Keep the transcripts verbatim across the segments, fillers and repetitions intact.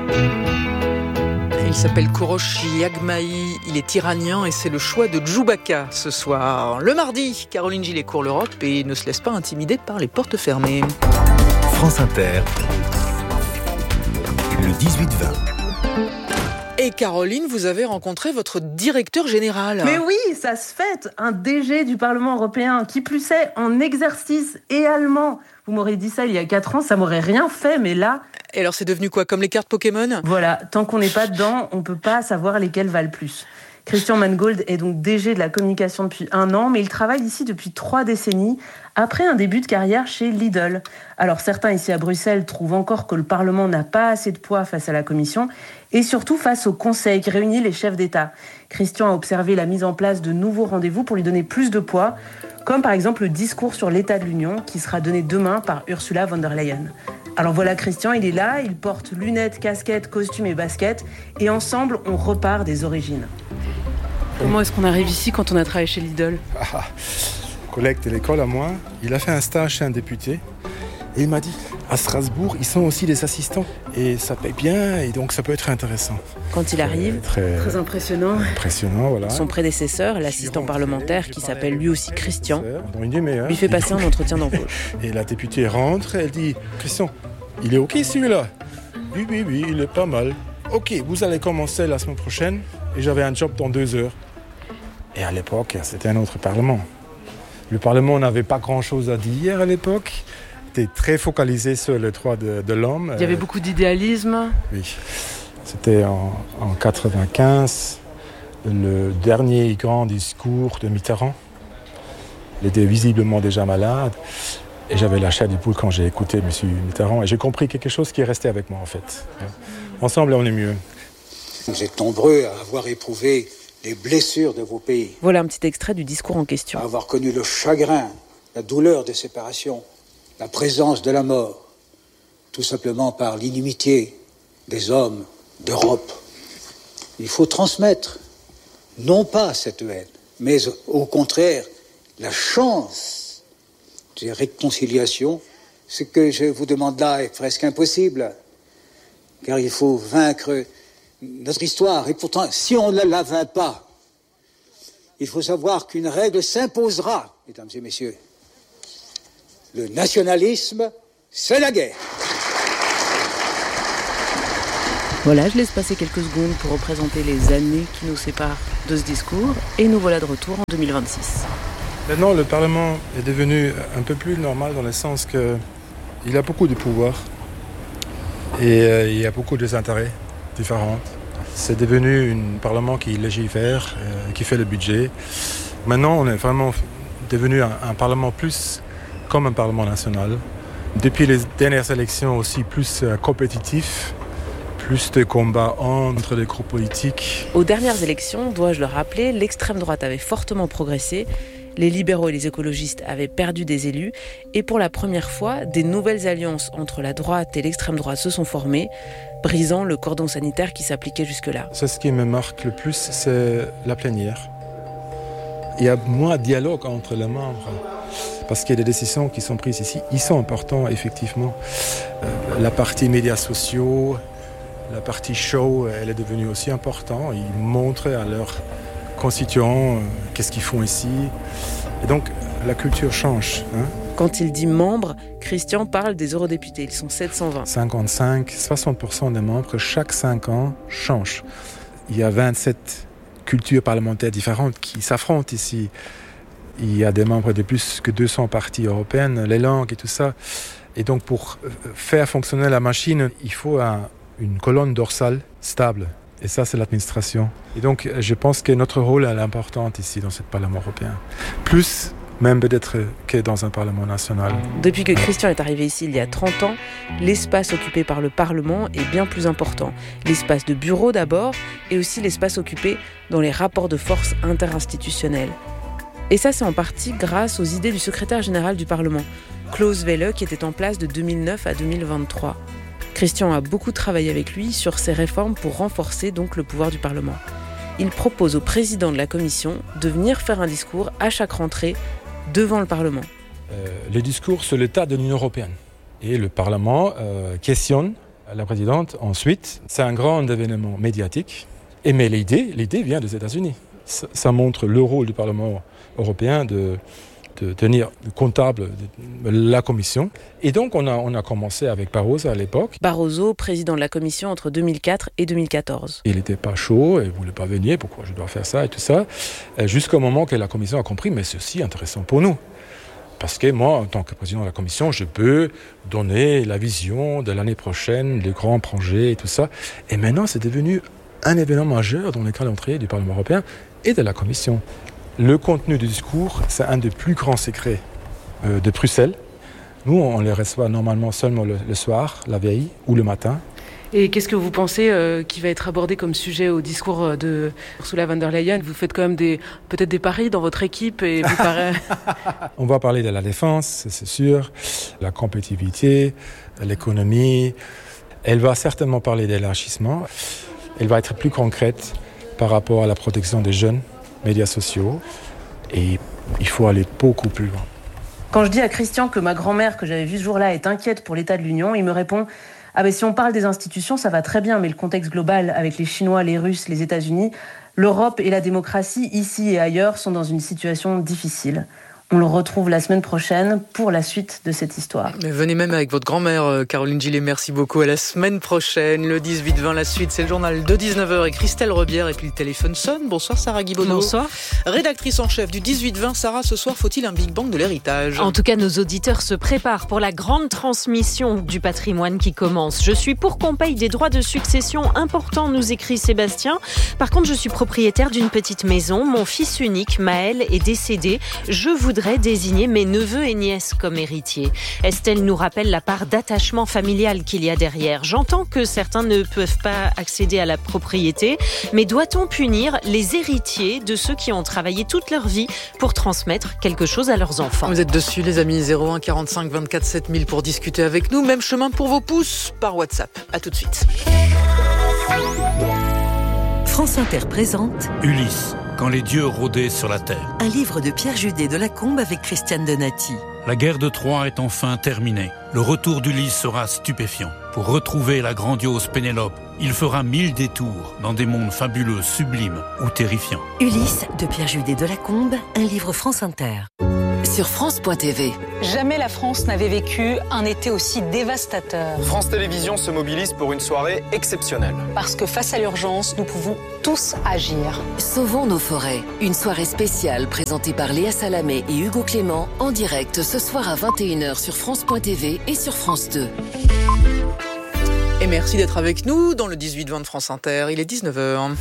Il s'appelle Kourosh Yagmaï, il est iranien et c'est le choix de Djoubaka ce soir. Le mardi, Caroline Gillet court l'Europe et ne se laisse pas intimider par les portes fermées. France Inter, le dix-huit vingt. Et Caroline, vous avez rencontré votre directeur général. Mais oui, ça se fête, un D G du Parlement européen, qui plus est en exercice et allemand. Vous m'aurez dit ça il y a quatre ans, ça m'aurait rien fait, mais là... Et alors c'est devenu quoi, comme les cartes Pokémon ? Voilà, tant qu'on n'est pas dedans, on peut pas savoir lesquelles valent plus. Christian Mangold est donc D G de la communication depuis un an, mais il travaille ici depuis trois décennies, après un début de carrière chez Lidl. Alors certains ici à Bruxelles trouvent encore que le Parlement n'a pas assez de poids face à la Commission, et surtout face au Conseil qui réunit les chefs d'État. Christian a observé la mise en place de nouveaux rendez-vous pour lui donner plus de poids, comme par exemple le discours sur l'état de l'Union qui sera donné demain par Ursula von der Leyen. Alors voilà Christian, il est là, il porte lunettes, casquettes, costumes et baskets, et ensemble on repart des origines. Comment est-ce qu'on arrive ici quand on a travaillé chez Lidl ? Ah, collègue de l'école à moi, il a fait un stage chez un député et il m'a dit à Strasbourg, ils sont aussi des assistants et ça paye bien et donc ça peut être intéressant. Quand il arrive, très, très impressionnant. Impressionnant, voilà. Son prédécesseur, l'assistant parlementaire qui s'appelle lui aussi Christian, dans une demi-heure, lui fait passer un entretien d'embauche. Et la députée rentre, elle dit Christian, il est ok celui-là ? Oui, oui, oui, il est pas mal. Ok, vous allez commencer la semaine prochaine et j'avais un job dans deux heures. Et à l'époque, c'était un autre Parlement. Le Parlement n'avait pas grand-chose à dire à l'époque. Il était très focalisé sur les droits de, de l'homme. Il y avait beaucoup d'idéalisme. Oui. C'était en, en quatre-vingt-quinze, le dernier grand discours de Mitterrand. Il était visiblement déjà malade. Et j'avais la chair du poule quand j'ai écouté M. Mitterrand. Et j'ai compris quelque chose qui est resté avec moi, en fait. Ensemble, on est mieux. Vous êtes nombreux à avoir éprouvé les blessures de vos pays. Voilà un petit extrait du discours en question. À avoir connu le chagrin, la douleur des séparations, la présence de la mort, tout simplement par l'inimitié des hommes d'Europe. Il faut transmettre, non pas cette haine, mais au contraire, la chance de réconciliation. Ce que je vous demande là est presque impossible, car il faut vaincre notre histoire. Et pourtant, si on ne la vainc pas, il faut savoir qu'une règle s'imposera, mesdames et messieurs. Le nationalisme, c'est la guerre. Voilà, je laisse passer quelques secondes pour représenter les années qui nous séparent de ce discours. Et nous voilà de retour en deux mille vingt-six. Maintenant, le Parlement est devenu un peu plus normal dans le sens qu'il a beaucoup de pouvoir et euh, il y a beaucoup d'intérêts différents. C'est devenu un Parlement qui légifère, euh, qui fait le budget. Maintenant, on est vraiment devenu un, un Parlement plus comme un Parlement national. Depuis les dernières élections aussi plus euh, compétitif, plus de combats entre les groupes politiques. Aux dernières élections, dois-je le rappeler, l'extrême droite avait fortement progressé. Les libéraux et les écologistes avaient perdu des élus et pour la première fois, des nouvelles alliances entre la droite et l'extrême droite se sont formées, brisant le cordon sanitaire qui s'appliquait jusque-là. C'est ce qui me marque le plus, c'est la plénière. Il y a moins de dialogue entre les membres parce qu'il y a des décisions qui sont prises ici. Ils sont importants, effectivement. Euh, la partie médias sociaux, la partie show, elle est devenue aussi importante. Ils montrent à leurs constituants euh, qu'est-ce qu'ils font ici. Et donc, la culture change. Hein. Quand il dit membres, Christian parle des eurodéputés. Ils sont sept cent vingt. cinquante-cinq, soixante pour cent des membres, chaque cinq ans, changent. Il y a vingt-sept cultures parlementaires différentes qui s'affrontent ici. Il y a des membres de plus que deux cents partis européennes, les langues et tout ça. Et donc, pour faire fonctionner la machine, il faut un, une colonne dorsale stable. Et ça, c'est l'administration. Et donc, je pense que notre rôle est important ici, dans ce Parlement européen. Plus même peut-être que dans un Parlement national. Depuis que Christian est arrivé ici il y a trente ans, l'espace occupé par le Parlement est bien plus important. L'espace de bureau d'abord, et aussi l'espace occupé dans les rapports de force interinstitutionnels. Et ça, c'est en partie grâce aux idées du secrétaire général du Parlement, Klaus Welle, qui était en place de deux mille neuf à deux mille vingt-trois. Christian a beaucoup travaillé avec lui sur ces réformes pour renforcer donc le pouvoir du Parlement. Il propose au président de la Commission de venir faire un discours à chaque rentrée devant le Parlement. Euh, les discours sur l'état de l'Union européenne. Et le Parlement euh, questionne la présidente. Ensuite, c'est un grand événement médiatique. Et mais l'idée, l'idée vient des États-Unis. Ça, ça montre le rôle du Parlement européen de, de tenir comptable de la Commission. Et donc, on a, on a commencé avec Barroso à l'époque. Barroso, président de la Commission entre deux mille quatre et deux mille quatorze. Il n'était pas chaud, il ne voulait pas venir, pourquoi je dois faire ça et tout ça. Jusqu'au moment que la Commission a compris, mais c'est aussi intéressant pour nous. Parce que moi, en tant que président de la Commission, je peux donner la vision de l'année prochaine, les grands projets et tout ça. Et maintenant, c'est devenu un événement majeur dans le calendrier du Parlement européen et de la Commission. Le contenu du discours, c'est un des plus grands secrets euh, de Bruxelles. Nous, on les reçoit normalement seulement le, le soir, la veille ou le matin. Et qu'est-ce que vous pensez euh, qui va être abordé comme sujet au discours de Ursula von der Leyen ? Vous faites quand même des, peut-être des paris dans votre équipe et vous paraît... On va parler de la défense, c'est sûr, la compétitivité, l'économie. Elle va certainement parler d'élargissement. Elle va être plus concrète par rapport à la protection des jeunes, médias sociaux. Et il faut aller beaucoup plus loin. Quand je dis à Christian que ma grand-mère, que j'avais vue ce jour-là, est inquiète pour l'état de l'Union, il me répond... Ah ben si on parle des institutions, ça va très bien, mais le contexte global, avec les Chinois, les Russes, les États-Unis, l'Europe et la démocratie, ici et ailleurs, sont dans une situation difficile. On le retrouve la semaine prochaine pour la suite de cette histoire. Mais venez même avec votre grand-mère, Caroline Gillet. Merci beaucoup. À la semaine prochaine, le dix-huit vingt, la suite. C'est le journal de dix-neuf heures et Christelle Rebière. Et puis le téléphone sonne. Bonsoir Sarah Guibaudot. Bonsoir. Rédactrice en chef du dix-huit vingt. Sarah, ce soir, faut-il un Big Bang de l'héritage ? En tout cas, nos auditeurs se préparent pour la grande transmission du patrimoine qui commence. Je suis pour qu'on paye des droits de succession importants, nous écrit Sébastien. Par contre, je suis propriétaire d'une petite maison. Mon fils unique, Maël, est décédé. Je voudrais désigner mes neveux et nièces comme héritiers. Estelle nous rappelle la part d'attachement familial qu'il y a derrière. J'entends que certains ne peuvent pas accéder à la propriété, mais doit-on punir les héritiers de ceux qui ont travaillé toute leur vie pour transmettre quelque chose à leurs enfants ? Vous êtes dessus les amis, zéro un quarante-cinq vingt-quatre sept mille pour discuter avec nous. Même chemin pour vos pouces par WhatsApp. À tout de suite. France Inter présente Ulysse, quand les dieux rôdaient sur la terre. Un livre de Pierre Judet de Lacombe avec Christiane Donati. La guerre de Troie est enfin terminée. Le retour d'Ulysse sera stupéfiant. Pour retrouver la grandiose Pénélope, il fera mille détours dans des mondes fabuleux, sublimes ou terrifiants. Ulysse de Pierre Judet de Lacombe, un livre France Inter. Sur France point T V. Jamais la France n'avait vécu un été aussi dévastateur. France Télévisions se mobilise pour une soirée exceptionnelle. Parce que face à l'urgence, nous pouvons tous agir. Sauvons nos forêts. Une soirée spéciale présentée par Léa Salamé et Hugo Clément en direct ce soir à vingt et une heures sur France point T V et sur France deux. Et merci d'être avec nous dans le dix-huit vingt de France Inter. Il est dix-neuf heures.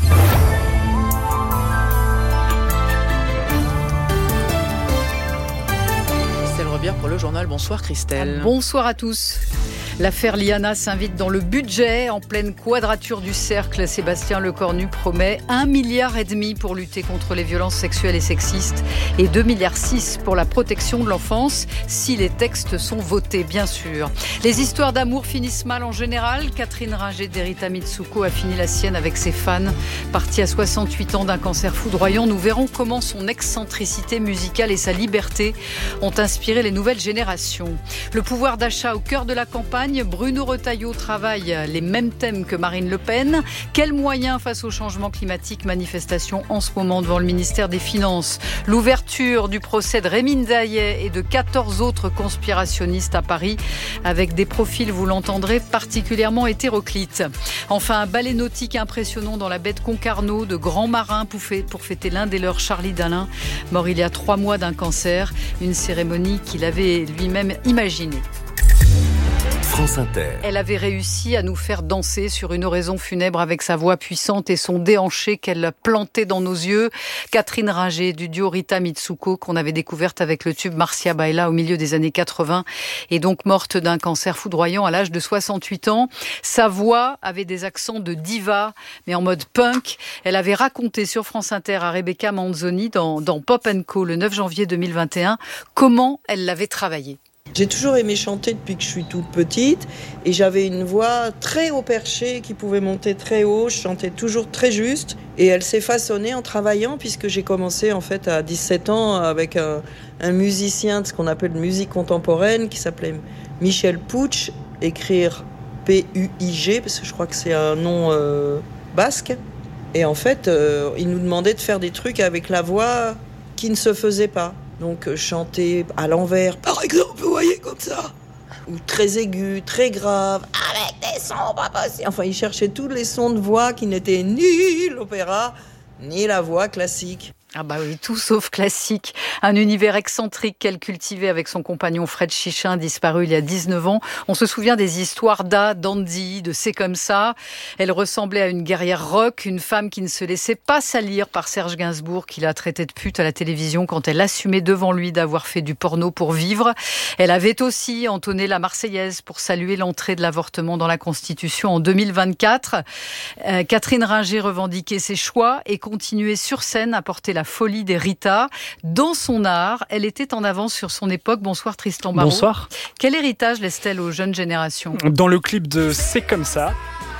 Pour le journal. Bonsoir Christelle. Bonsoir à tous. L'affaire Liana s'invite dans le budget. En pleine quadrature du cercle, Sébastien Lecornu promet un milliard et demi pour lutter contre les violences sexuelles et sexistes et deux milliards six pour la protection de l'enfance, si les textes sont votés, bien sûr. Les histoires d'amour finissent mal en général. Catherine Ringer d'Erita Mitsuko a fini la sienne avec ses fans. Partie à soixante-huit ans d'un cancer foudroyant, nous verrons comment son excentricité musicale et sa liberté ont inspiré les nouvelles générations. Le pouvoir d'achat au cœur de la campagne. Bruno Retailleau travaille les mêmes thèmes que Marine Le Pen. Quels moyens face au changement climatique ? Manifestation en ce moment devant le ministère des Finances. L'ouverture du procès de Rémi Ndaye et de quatorze autres conspirationnistes à Paris, avec des profils, vous l'entendrez, particulièrement hétéroclites. Enfin, un ballet nautique impressionnant dans la baie de Concarneau, de grands marins pour fêter l'un des leurs, Charlie Dalin, mort il y a trois mois d'un cancer. Une cérémonie qu'il avait lui-même imaginée. France Inter. Elle avait réussi à nous faire danser sur une oraison funèbre avec sa voix puissante et son déhanché qu'elle plantait dans nos yeux. Catherine Ringer du duo Rita Mitsuko qu'on avait découverte avec le tube Marcia Baila au milieu des années quatre-vingts est donc morte d'un cancer foudroyant à l'âge de soixante-huit ans. Sa voix avait des accents de diva mais en mode punk. Elle avait raconté sur France Inter à Rebecca Manzoni dans, dans Pop and Co le neuf janvier deux mille vingt et un comment elle l'avait travaillé. J'ai toujours aimé chanter depuis que je suis toute petite et j'avais une voix très haut perché qui pouvait monter très haut, je chantais toujours très juste et elle s'est façonnée en travaillant puisque j'ai commencé en fait à dix-sept ans avec un, un musicien de ce qu'on appelle musique contemporaine qui s'appelait Michel Puch, écrire P U I G, parce que je crois que c'est un nom euh, basque. Et en fait, euh, il nous demandait de faire des trucs avec la voix qui ne se faisait pas. Donc euh, chanter à l'envers, par exemple, vous voyez, comme ça. Ou très aigu, très grave, avec des sons pas possibles. Enfin, il cherchait tous les sons de voix qui n'étaient ni l'opéra, ni la voix classique. Ah bah oui, tout sauf classique. Un univers excentrique qu'elle cultivait avec son compagnon Fred Chichin, disparu il y a dix-neuf ans. On se souvient des histoires d'A, d'Andy, de C'est comme ça. Elle ressemblait à une guerrière rock, une femme qui ne se laissait pas salir par Serge Gainsbourg, qui la traitait de pute à la télévision quand elle assumait devant lui d'avoir fait du porno pour vivre. Elle avait aussi entonné la Marseillaise pour saluer l'entrée de l'avortement dans la Constitution en deux mille vingt-quatre. Euh, Catherine Ringer revendiquait ses choix et continuait sur scène à porter la La folie des Rita. Dans son art, elle était en avance sur son époque. Bonsoir Tristan Barraud. Bonsoir. Quel héritage laisse-t-elle aux jeunes générations ? Dans le clip de C'est comme ça,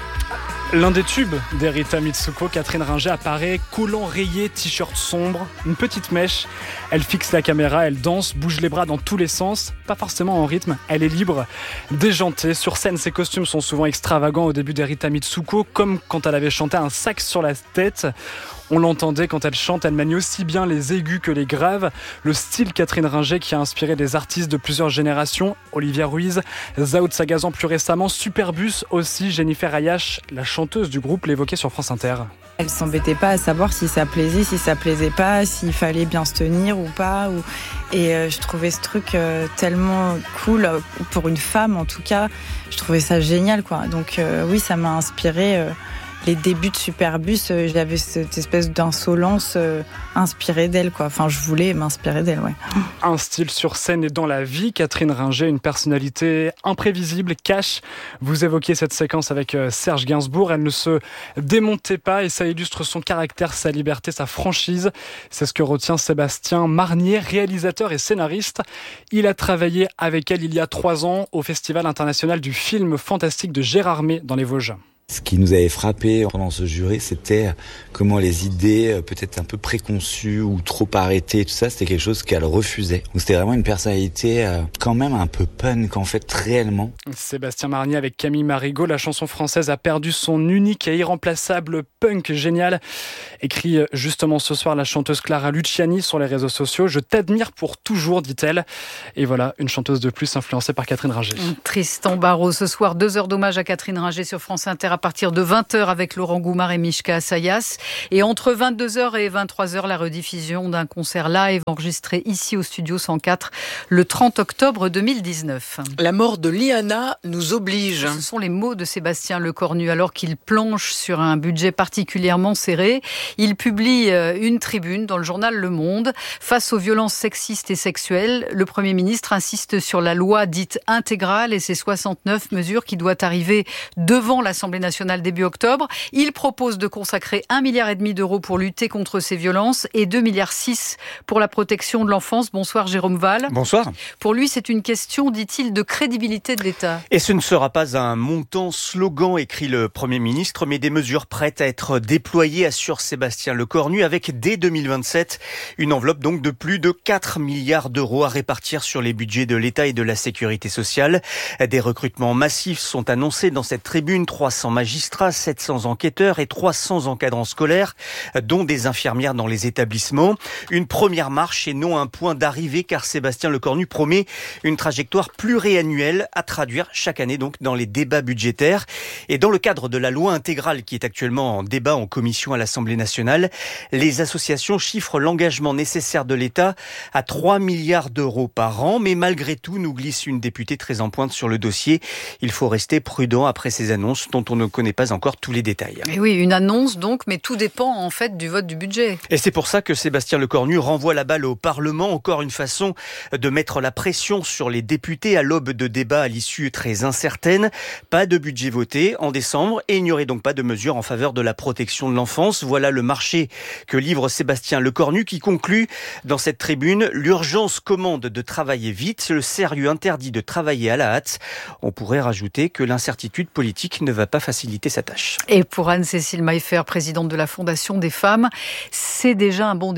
l'un des tubes des Rita Mitsuko, Catherine Ringer apparaît, collant rayé, t-shirt sombre, une petite mèche. Elle fixe la caméra, elle danse, bouge les bras dans tous les sens, pas forcément en rythme, elle est libre, déjantée. Sur scène, ses costumes sont souvent extravagants au début des Rita Mitsuko, comme quand elle avait chanté un sac sur la tête. On l'entendait quand elle chante, elle manie aussi bien les aigus que les graves. Le style Catherine Ringer qui a inspiré des artistes de plusieurs générations, Olivia Ruiz, Zao de Sagazan plus récemment, Superbus aussi, Jennifer Ayash, la chanteuse du groupe, l'évoquait sur France Inter. Elle s'embêtait pas à savoir si ça plaisait, si ça plaisait pas, s'il fallait bien se tenir ou pas. Ou... Et euh, je trouvais ce truc euh, tellement cool, euh, pour une femme en tout cas. Je trouvais ça génial, quoi. Donc euh, oui, ça m'a inspiré. Euh, les débuts de Superbus, euh, j'avais cette espèce d'insolence euh, inspirée d'elle, quoi. Enfin, je voulais m'inspirer d'elle, ouais. Un style sur scène et dans la vie, Catherine Ringer, une personnalité imprévisible, cash. Vous évoquiez cette séquence avec euh, Serge Gainsbourg, elle ne se démontait pas et ça illustre son caractère, sa liberté, sa franchise. C'est ce que retient Sébastien Marnier, réalisateur et scénariste. Il a travaillé avec elle il y a trois ans au Festival international du film fantastique de Gérardmer dans les Vosges. Ce qui nous avait frappé pendant ce jury, c'était comment les idées peut-être un peu préconçues ou trop arrêtées, tout ça, c'était quelque chose qu'elle refusait. Donc c'était vraiment une personnalité quand même un peu punk en fait, réellement. Sébastien Marnier avec Camille Marigot, la chanson française a perdu son unique et irremplaçable punk génial. Écrit justement ce soir la chanteuse Clara Luciani sur les réseaux sociaux. Je t'admire pour toujours, dit-elle. Et voilà, une chanteuse de plus influencée par Catherine Ringer. Tristan Barraud, ce soir, deux heures d'hommage à Catherine Ringer sur France Inter à partir de vingt heures avec Laurent Goumard et Mishka Assayas. Et entre vingt-deux heures et vingt-trois heures, la rediffusion d'un concert live enregistré ici au Studio cent quatre le trente octobre deux mille dix-neuf. La mort de Liana nous oblige. Ce sont les mots de Sébastien Lecornu alors qu'il planche sur un budget particulièrement serré. Il publie une tribune dans le journal Le Monde. Face aux violences sexistes et sexuelles, le Premier ministre insiste sur la loi dite intégrale et ses soixante-neuf mesures qui doivent arriver devant l'Assemblée nationale début octobre. Il propose de consacrer un milliard et demi d'euros pour lutter contre ces violences et deux milliards six pour la protection de l'enfance. Bonsoir Jérôme Val. Bonsoir. Pour lui, c'est une question, dit-il, de crédibilité de l'État. Et ce ne sera pas un montant slogan, écrit le Premier ministre, mais des mesures prêtes à être déployées, assure Sébastien Lecornu, avec dès deux mille vingt-sept une enveloppe donc de plus de quatre milliards d'euros à répartir sur les budgets de l'État et de la sécurité sociale. Des recrutements massifs sont annoncés dans cette tribune, trois cents magistrats, sept cents enquêteurs et trois cents encadrants scolaires, dont des infirmières dans les établissements. Une première marche et non un point d'arrivée, car Sébastien Lecornu promet une trajectoire pluriannuelle à traduire chaque année donc dans les débats budgétaires. Et dans le cadre de la loi intégrale qui est actuellement en débat en commission à l'Assemblée nationale, les associations chiffrent l'engagement nécessaire de l'État à trois milliards d'euros par an. Mais malgré tout, nous glisse une députée très en pointe sur le dossier. Il faut rester prudent après ces annonces dont on ne connaît pas encore tous les détails. Et oui, une annonce donc, mais tout dépend en fait du vote du budget. Et c'est pour ça que Sébastien Lecornu renvoie la balle au Parlement, encore une façon de mettre la pression sur les députés à l'aube de débats à l'issue très incertaine. Pas de budget voté en décembre et il n'y aurait donc pas de mesures en faveur de la protection de l'enfance. Voilà le marché que livre Sébastien Lecornu qui conclut dans cette tribune: l'urgence commande de travailler vite, le sérieux interdit de travailler à la hâte. On pourrait rajouter que l'incertitude politique ne va pas faciliter sa tâche. Et pour Anne-Cécile Maillefer, présidente de la Fondation des femmes, c'est déjà un bon début.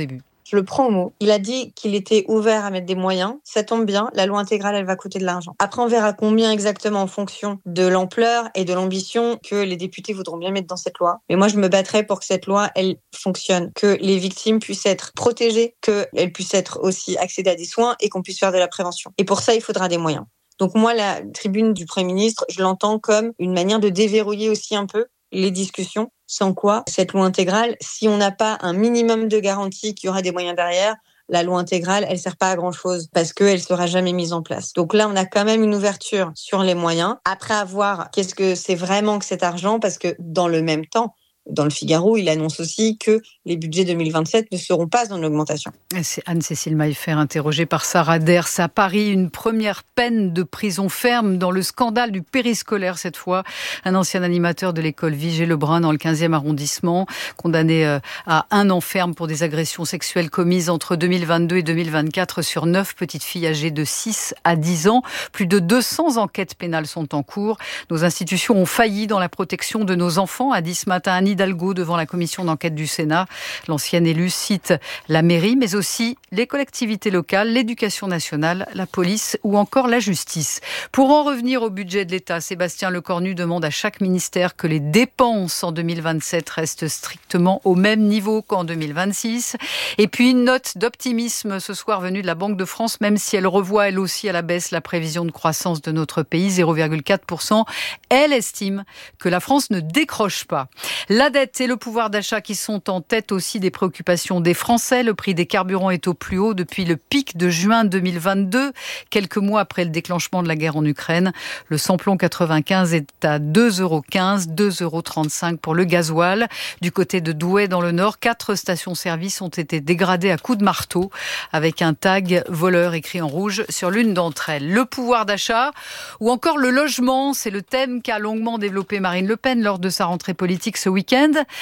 je le prends au mot. Il a dit qu'il était ouvert à mettre des moyens. Ça tombe bien, la loi intégrale, elle va coûter de l'argent. Après, on verra combien exactement en fonction de l'ampleur et de l'ambition que les députés voudront bien mettre dans cette loi. Mais moi, je me battrai pour que cette loi, elle fonctionne, que les victimes puissent être protégées, qu'elles puissent être aussi accéder à des soins et qu'on puisse faire de la prévention. Et pour ça, il faudra des moyens. Donc moi, la tribune du Premier ministre, je l'entends comme une manière de déverrouiller aussi un peu les discussions, sans quoi cette loi intégrale, si on n'a pas un minimum de garantie qu'il y aura des moyens derrière, la loi intégrale, elle sert pas à grand-chose parce qu'elle sera jamais mise en place. Donc là, on a quand même une ouverture sur les moyens. Après, à voir qu'est-ce que c'est vraiment que cet argent, parce que dans le même temps, dans le Figaro, il annonce aussi que les budgets deux mille vingt-sept ne seront pas en augmentation. C'est Anne-Cécile Maillefer, interrogée par Sarah Ders. À Paris, une première peine de prison ferme dans le scandale du périscolaire cette fois. Un ancien animateur de l'école Vigée-Lebrun dans le quinzième arrondissement, condamné à un an ferme pour des agressions sexuelles commises entre deux mille vingt-deux et deux mille vingt-quatre sur neuf petites filles âgées de six à dix ans. Plus de deux cents enquêtes pénales sont en cours. Nos institutions ont failli dans la protection de nos enfants, a dit ce matin Annie Hidalgo devant la commission d'enquête du Sénat. L'ancienne élue cite la mairie, mais aussi les collectivités locales, l'éducation nationale, la police ou encore la justice. Pour en revenir au budget de l'État, Sébastien Lecornu demande à chaque ministère que les dépenses en deux mille vingt-sept restent strictement au même niveau qu'en deux mille vingt-six. Et puis une note d'optimisme ce soir venue de la Banque de France, même si elle revoit elle aussi à la baisse la prévision de croissance de notre pays, zéro virgule quatre pour cent. Elle estime que la France ne décroche pas. La dette et le pouvoir d'achat qui sont en tête aussi des préoccupations des Français. Le prix des carburants est au plus haut depuis le pic de juin deux mille vingt-deux, quelques mois après le déclenchement de la guerre en Ukraine. Le samplon quatre-vingt-quinze est à deux euros quinze, deux euros trente-cinq pour le gasoil. Du côté de Douai dans le Nord, quatre stations-service ont été dégradées à coups de marteau avec un tag voleur écrit en rouge sur l'une d'entre elles. Le pouvoir d'achat ou encore le logement, c'est le thème qu'a longuement développé Marine Le Pen lors de sa rentrée politique ce week-end.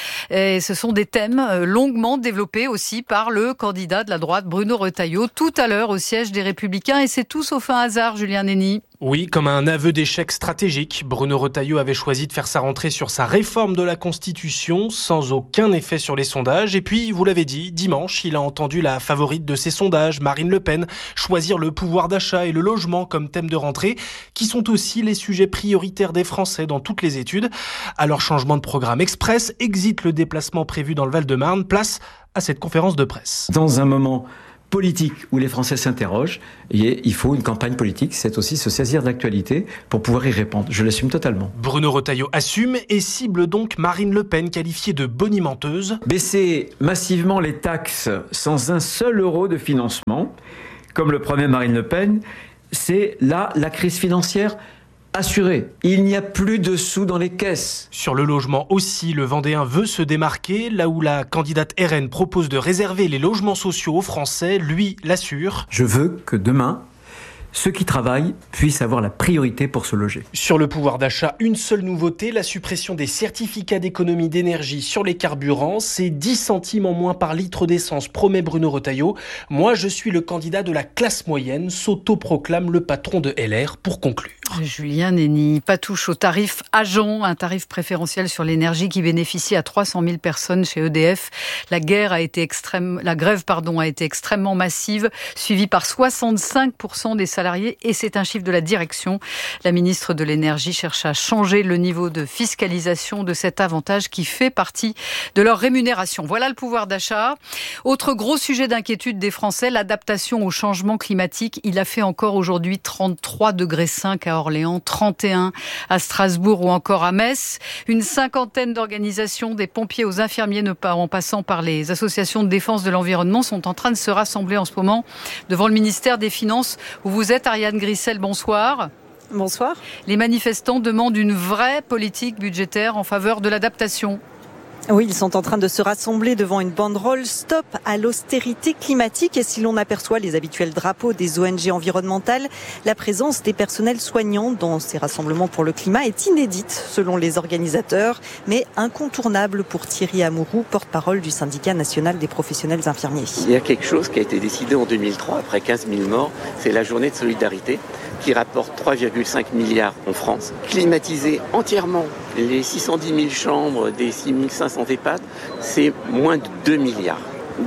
Et ce sont des thèmes longuement développés aussi par le candidat de la droite Bruno Retailleau tout à l'heure au siège des Républicains. Et c'est tout sauf un hasard, Julien Nény. Oui, comme un aveu d'échec stratégique, Bruno Retailleau avait choisi de faire sa rentrée sur sa réforme de la Constitution sans aucun effet sur les sondages. Et puis, vous l'avez dit, dimanche, il a entendu la favorite de ses sondages, Marine Le Pen, choisir le pouvoir d'achat et le logement comme thème de rentrée, qui sont aussi les sujets prioritaires des Français dans toutes les études. Alors, changement de programme express, exit le déplacement prévu dans le Val-de-Marne, place à cette conférence de presse. Dans un moment politique où les Français s'interrogent, et il faut une campagne politique, c'est aussi se saisir de l'actualité pour pouvoir y répondre. Je l'assume totalement. Bruno Retailleau assume et cible donc Marine Le Pen, qualifiée de bonimenteuse. Baisser massivement les taxes sans un seul euro de financement, comme le promet Marine Le Pen, c'est là la crise financière assuré. Il n'y a plus de sous dans les caisses. Sur le logement aussi, le Vendéen veut se démarquer. Là où la candidate R N propose de réserver les logements sociaux aux Français, lui l'assure. Je veux que demain, ceux qui travaillent puissent avoir la priorité pour se loger. Sur le pouvoir d'achat, une seule nouveauté, la suppression des certificats d'économie d'énergie sur les carburants. C'est dix centimes en moins par litre d'essence, promet Bruno Retailleau. Moi, je suis le candidat de la classe moyenne, s'autoproclame le patron de L R pour conclure. Julien Nény, pas touche au tarif Agent, un tarif préférentiel sur l'énergie qui bénéficie à trois cent mille personnes chez E D F. La guerre a été extrême, la grève pardon, a été extrêmement massive, suivie par soixante-cinq pour cent des salariés et c'est un chiffre de la direction. La ministre de l'Énergie cherche à changer le niveau de fiscalisation de cet avantage qui fait partie de leur rémunération. Voilà le pouvoir d'achat. Autre gros sujet d'inquiétude des Français, l'adaptation au changement climatique. Il a fait encore aujourd'hui trente-trois degrés cinq à Orléans, trente et un à Strasbourg ou encore à Metz. Une cinquantaine d'organisations, des pompiers aux infirmiers, en passant par les associations de défense de l'environnement, sont en train de se rassembler en ce moment devant le ministère des Finances où vous êtes. Ariane Grissel, bonsoir. Bonsoir. Les manifestants demandent une vraie politique budgétaire en faveur de l'adaptation. Oui, ils sont en train de se rassembler devant une banderole « Stop à l'austérité climatique ». Et si l'on aperçoit les habituels drapeaux des O N G environnementales, la présence des personnels soignants dans ces rassemblements pour le climat est inédite selon les organisateurs, mais incontournable pour Thierry Amouroux, porte-parole du syndicat national des professionnels infirmiers. Il y a quelque chose qui a été décidé en deux mille trois, après quinze mille morts, c'est la journée de solidarité qui rapporte trois virgule cinq milliards en France. Climatiser entièrement les six cent dix mille chambres des six mille cinq cents EHPAD, c'est moins de deux milliards. Donc,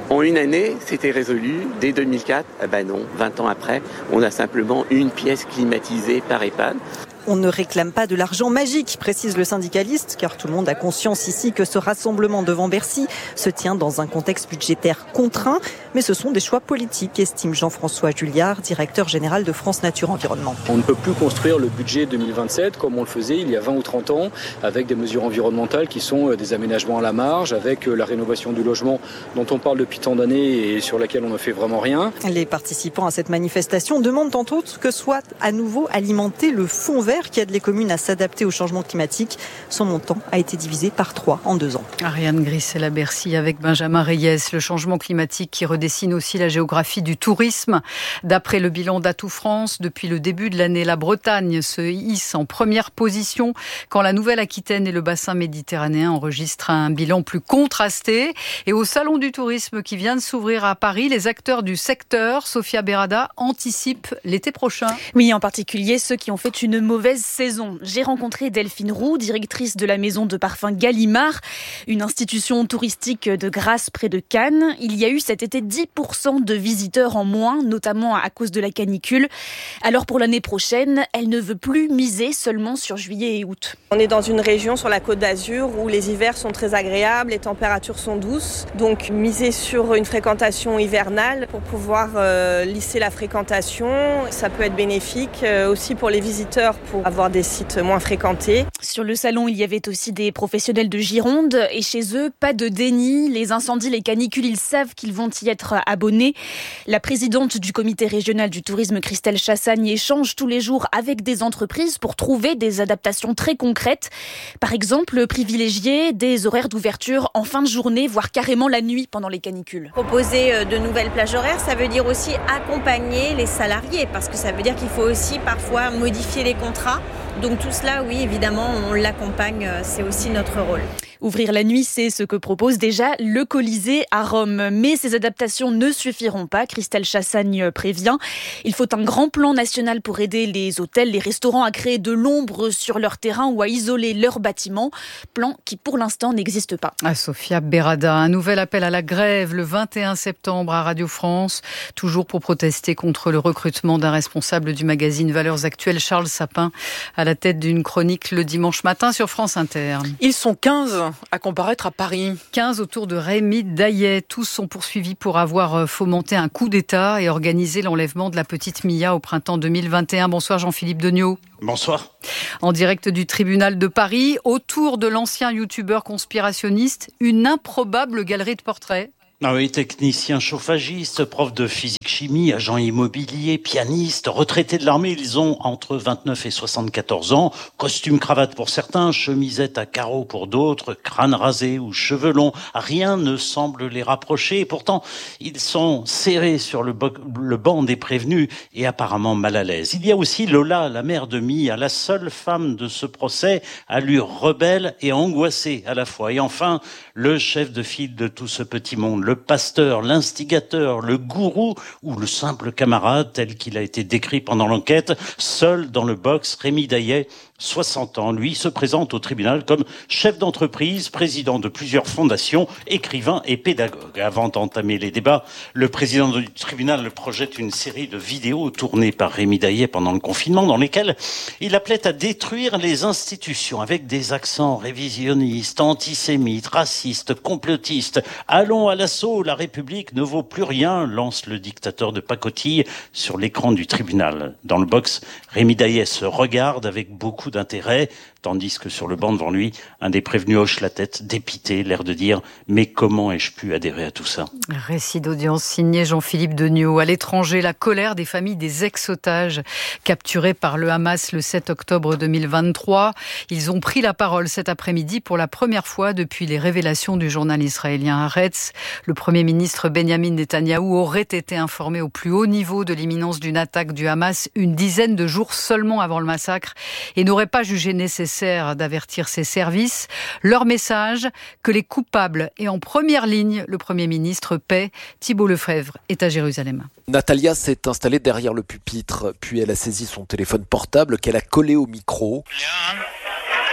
En une année, c'était résolu. Dès deux mille quatre, eh ben non, vingt ans après, on a simplement une pièce climatisée par EHPAD. On ne réclame pas de l'argent magique, précise le syndicaliste, car tout le monde a conscience ici que ce rassemblement devant Bercy se tient dans un contexte budgétaire contraint. Mais ce sont des choix politiques, estime Jean-François Julliard, directeur général de France Nature Environnement. On ne peut plus construire le budget deux mille vingt-sept comme on le faisait il y a vingt ou trente ans, avec des mesures environnementales qui sont des aménagements à la marge, avec la rénovation du logement dont on parle depuis tant d'années et sur laquelle on ne fait vraiment rien. Les participants à cette manifestation demandent entre autres que soit à nouveau alimenté le fonds vert qui aide les communes à s'adapter au changement climatique. Son montant a été divisé par trois en deux ans. Ariane Grissel à Bercy avec Benjamin Reyes. Le changement climatique qui redessine aussi la géographie du tourisme. D'après le bilan d'Atout France, depuis le début de l'année, la Bretagne se hisse en première position quand la Nouvelle-Aquitaine et le bassin méditerranéen enregistrent un bilan plus contrasté. Et au Salon du tourisme qui vient de s'ouvrir à Paris, les acteurs du secteur, Sophia Berada, anticipent l'été prochain. Oui, en particulier ceux qui ont fait une mauvaise saison. J'ai rencontré Delphine Roux, directrice de la maison de parfum Gallimard, une institution touristique de Grasse près de Cannes. Il y a eu cet été dix pour cent de visiteurs en moins, notamment à cause de la canicule. Alors pour l'année prochaine, elle ne veut plus miser seulement sur juillet et août. On est dans une région sur la Côte d'Azur où les hivers sont très agréables, les températures sont douces. Donc miser sur une fréquentation hivernale pour pouvoir euh, lisser la fréquentation, ça peut être bénéfique euh, aussi pour les visiteurs pour avoir des sites moins fréquentés. Sur le salon, il y avait aussi des professionnels de Gironde et chez eux, pas de déni. Les incendies, les canicules, ils savent qu'ils vont y être abonnés. La présidente du comité régional du tourisme, Christelle Chassagne, échange tous les jours avec des entreprises pour trouver des adaptations très concrètes. Par exemple, privilégier des horaires d'ouverture en fin de journée, voire carrément la nuit pendant les canicules. Proposer de nouvelles plages horaires, ça veut dire aussi accompagner les salariés parce que ça veut dire qu'il faut aussi parfois modifier les contrats. Donc tout cela, oui, évidemment, on l'accompagne, c'est aussi notre rôle. Ouvrir la nuit, c'est ce que propose déjà le Colisée à Rome. Mais ces adaptations ne suffiront pas, Christelle Chassagne prévient. Il faut un grand plan national pour aider les hôtels, les restaurants à créer de l'ombre sur leur terrain ou à isoler leurs bâtiments. Plan qui, pour l'instant, n'existe pas. À Sophia Berada, un nouvel appel à la grève le vingt et un septembre à Radio France, toujours pour protester contre le recrutement d'un responsable du magazine Valeurs Actuelles, Charles Sapin, à la tête d'une chronique le dimanche matin sur France Inter. Ils sont quinze à comparaître à Paris. quinze autour de Rémi Daillet. Tous sont poursuivis pour avoir fomenté un coup d'État et organisé l'enlèvement de la petite Mia au printemps deux mille vingt et un. Bonsoir Jean-Philippe Degnaud. Bonsoir. En direct du tribunal de Paris, autour de l'ancien youtubeur conspirationniste, une improbable galerie de portraits. Ah oui, technicien chauffagiste, prof de physique-chimie, agent immobilier, pianiste, retraités de l'armée, ils ont entre vingt-neuf et soixante-quatorze ans, costume cravate pour certains, chemisette à carreaux pour d'autres, crâne rasé ou cheveux longs, rien ne semble les rapprocher et pourtant ils sont serrés sur le, bo- le banc des prévenus et apparemment mal à l'aise. Il y a aussi Lola, la mère de Mia, la seule femme de ce procès, allure rebelle et angoissée à la fois. Et enfin, le chef de file de tout ce petit monde, le pasteur, l'instigateur, le gourou ou le simple camarade tel qu'il a été décrit pendant l'enquête, seul dans le box, Rémi Daillet, soixante ans, lui, se présente au tribunal comme chef d'entreprise, président de plusieurs fondations, écrivain et pédagogue. Avant d'entamer les débats, le président du tribunal projette une série de vidéos tournées par Rémi Daillet pendant le confinement dans lesquelles il appelait à détruire les institutions avec des accents révisionnistes, antisémites, racistes, complotistes. Allons à l'assaut, la République ne vaut plus rien, lance le dictateur de pacotille sur l'écran du tribunal. Dans le box, Rémi Daillet se regarde avec beaucoup d'intérêt, tandis que sur le banc devant lui, un des prévenus hoche la tête, dépité, l'air de dire « Mais comment ai-je pu adhérer à tout ça ?» Récit d'audience signé Jean-Philippe Degnaud. À l'étranger, la colère des familles des ex-otages capturés par le Hamas le sept octobre deux mille vingt-trois. Ils ont pris la parole cet après-midi pour la première fois depuis les révélations du journal israélien Haaretz. Le Premier ministre Benjamin Netanyahou aurait été informé au plus haut niveau de l'imminence d'une attaque du Hamas une dizaine de jours seulement avant le massacre et n'aurait pas jugé nécessaire d'avertir ses services. Leur message, que les coupables et en première ligne, le Premier ministre paie. Thibault Lefebvre est à Jérusalem. Natalia s'est installée derrière le pupitre, puis elle a saisi son téléphone portable qu'elle a collé au micro.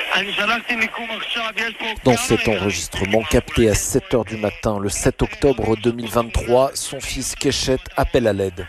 Dans cet enregistrement capté à sept heures du matin, le sept octobre deux mille vingt-trois, son fils Keshet appelle à l'aide.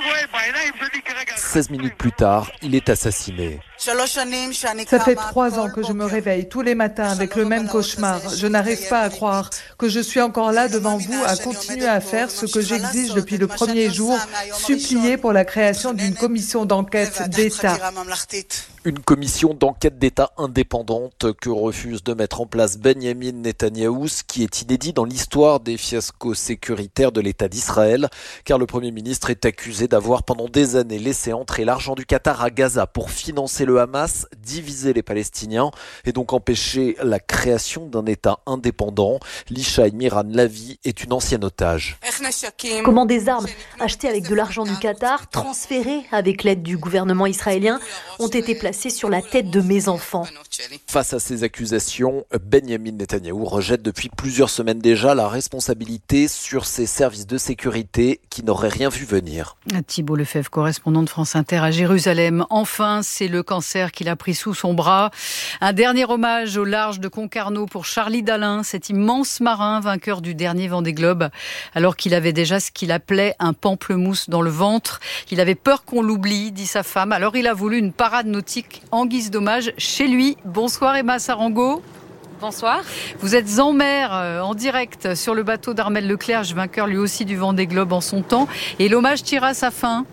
seize minutes plus tard, il est assassiné. Ça fait trois ans que je me réveille tous les matins avec le même cauchemar. Je n'arrive pas à croire que je suis encore là devant vous à continuer à faire ce que j'exige depuis le premier jour, supplier pour la création d'une commission d'enquête d'État. Une commission d'enquête d'État indépendante que refuse de mettre en place Benyamin Netanyahou, ce qui est inédit dans l'histoire des fiascos sécuritaires de l'État d'Israël, car le Premier ministre est accusé d'avoir pendant des années laissé entrer l'argent du Qatar à Gaza pour financer le Hamas, diviser les Palestiniens et donc empêcher la création d'un État indépendant. Lishaï Miran Lavi est une ancienne otage. Comment des armes achetées avec de l'argent du Qatar, transférées avec l'aide du gouvernement israélien, ont été placées sur la tête de mes enfants. Face à ces accusations, Benyamin Netanyahou rejette depuis plusieurs semaines déjà la responsabilité sur ses services de sécurité qui n'auraient rien vu venir. Thibault Lefebvre, correspondant de France Inter à Jérusalem. Enfin, c'est le cancer qu'il a pris sous son bras. Un dernier hommage au large de Concarneau pour Charlie Dalin, cet immense marin vainqueur du dernier Vendée Globe, alors qu'il avait déjà ce qu'il appelait un pamplemousse dans le ventre. Il avait peur qu'on l'oublie, dit sa femme. Alors il a voulu une parade nautique en guise d'hommage chez lui. Bonsoir Emma Sarango. Bonsoir. Vous êtes en mer, euh, en direct, sur le bateau d'Armel Leclerc, vainqueur lui aussi du Vendée Globe en son temps. Et l'hommage tire à sa fin.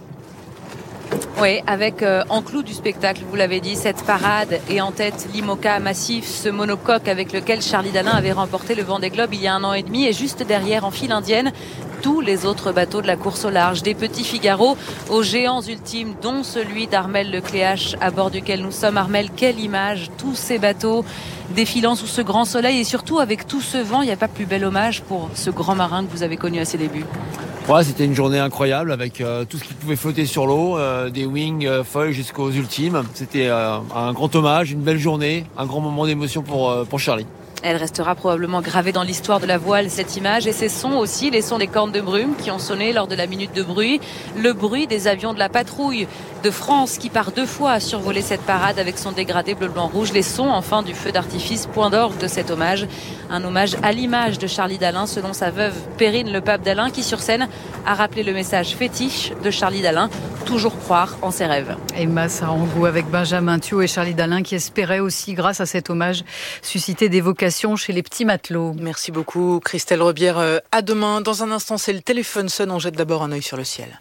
Oui, avec euh, en clou du spectacle, vous l'avez dit, cette parade et en tête l'IMOCA massif, ce monocoque avec lequel Charlie Dalin avait remporté le Vendée Globe il y a un an et demi. Et juste derrière, en file indienne, tous les autres bateaux de la course au large, des petits Figaro aux géants ultimes, dont celui d'Armel Lecléache, à bord duquel nous sommes. Armel, quelle image, tous ces bateaux défilant sous ce grand soleil et surtout avec tout ce vent. Il n'y a pas plus bel hommage pour ce grand marin que vous avez connu à ses débuts. Ouais, c'était une journée incroyable avec euh, tout ce qui pouvait flotter sur l'eau, euh, des wings euh, foils jusqu'aux ultimes. C'était euh, un grand hommage, une belle journée, un grand moment d'émotion pour, euh, pour Charlie. Elle restera probablement gravée dans l'histoire de la voile, cette image, et ces sons aussi, les sons des cornes de brume qui ont sonné lors de la minute de bruit, le bruit des avions de la patrouille de France qui par deux fois a survolé cette parade avec son dégradé bleu, blanc, rouge, les sons enfin du feu d'artifice, point d'orgue de cet hommage, un hommage à l'image de Charlie Dalin selon sa veuve Perrine Le Pape Dalin qui sur scène a rappelé le message fétiche de Charlie Dalin, toujours croire en ses rêves. Emma Sarango avec Benjamin Thiault et Charlie Dalin qui espérait aussi, grâce à cet hommage, susciter des vocations chez les petits matelots. Merci beaucoup Christelle Rebière. À demain. Dans un instant, c'est le téléphone sonne. On jette d'abord un œil sur le ciel.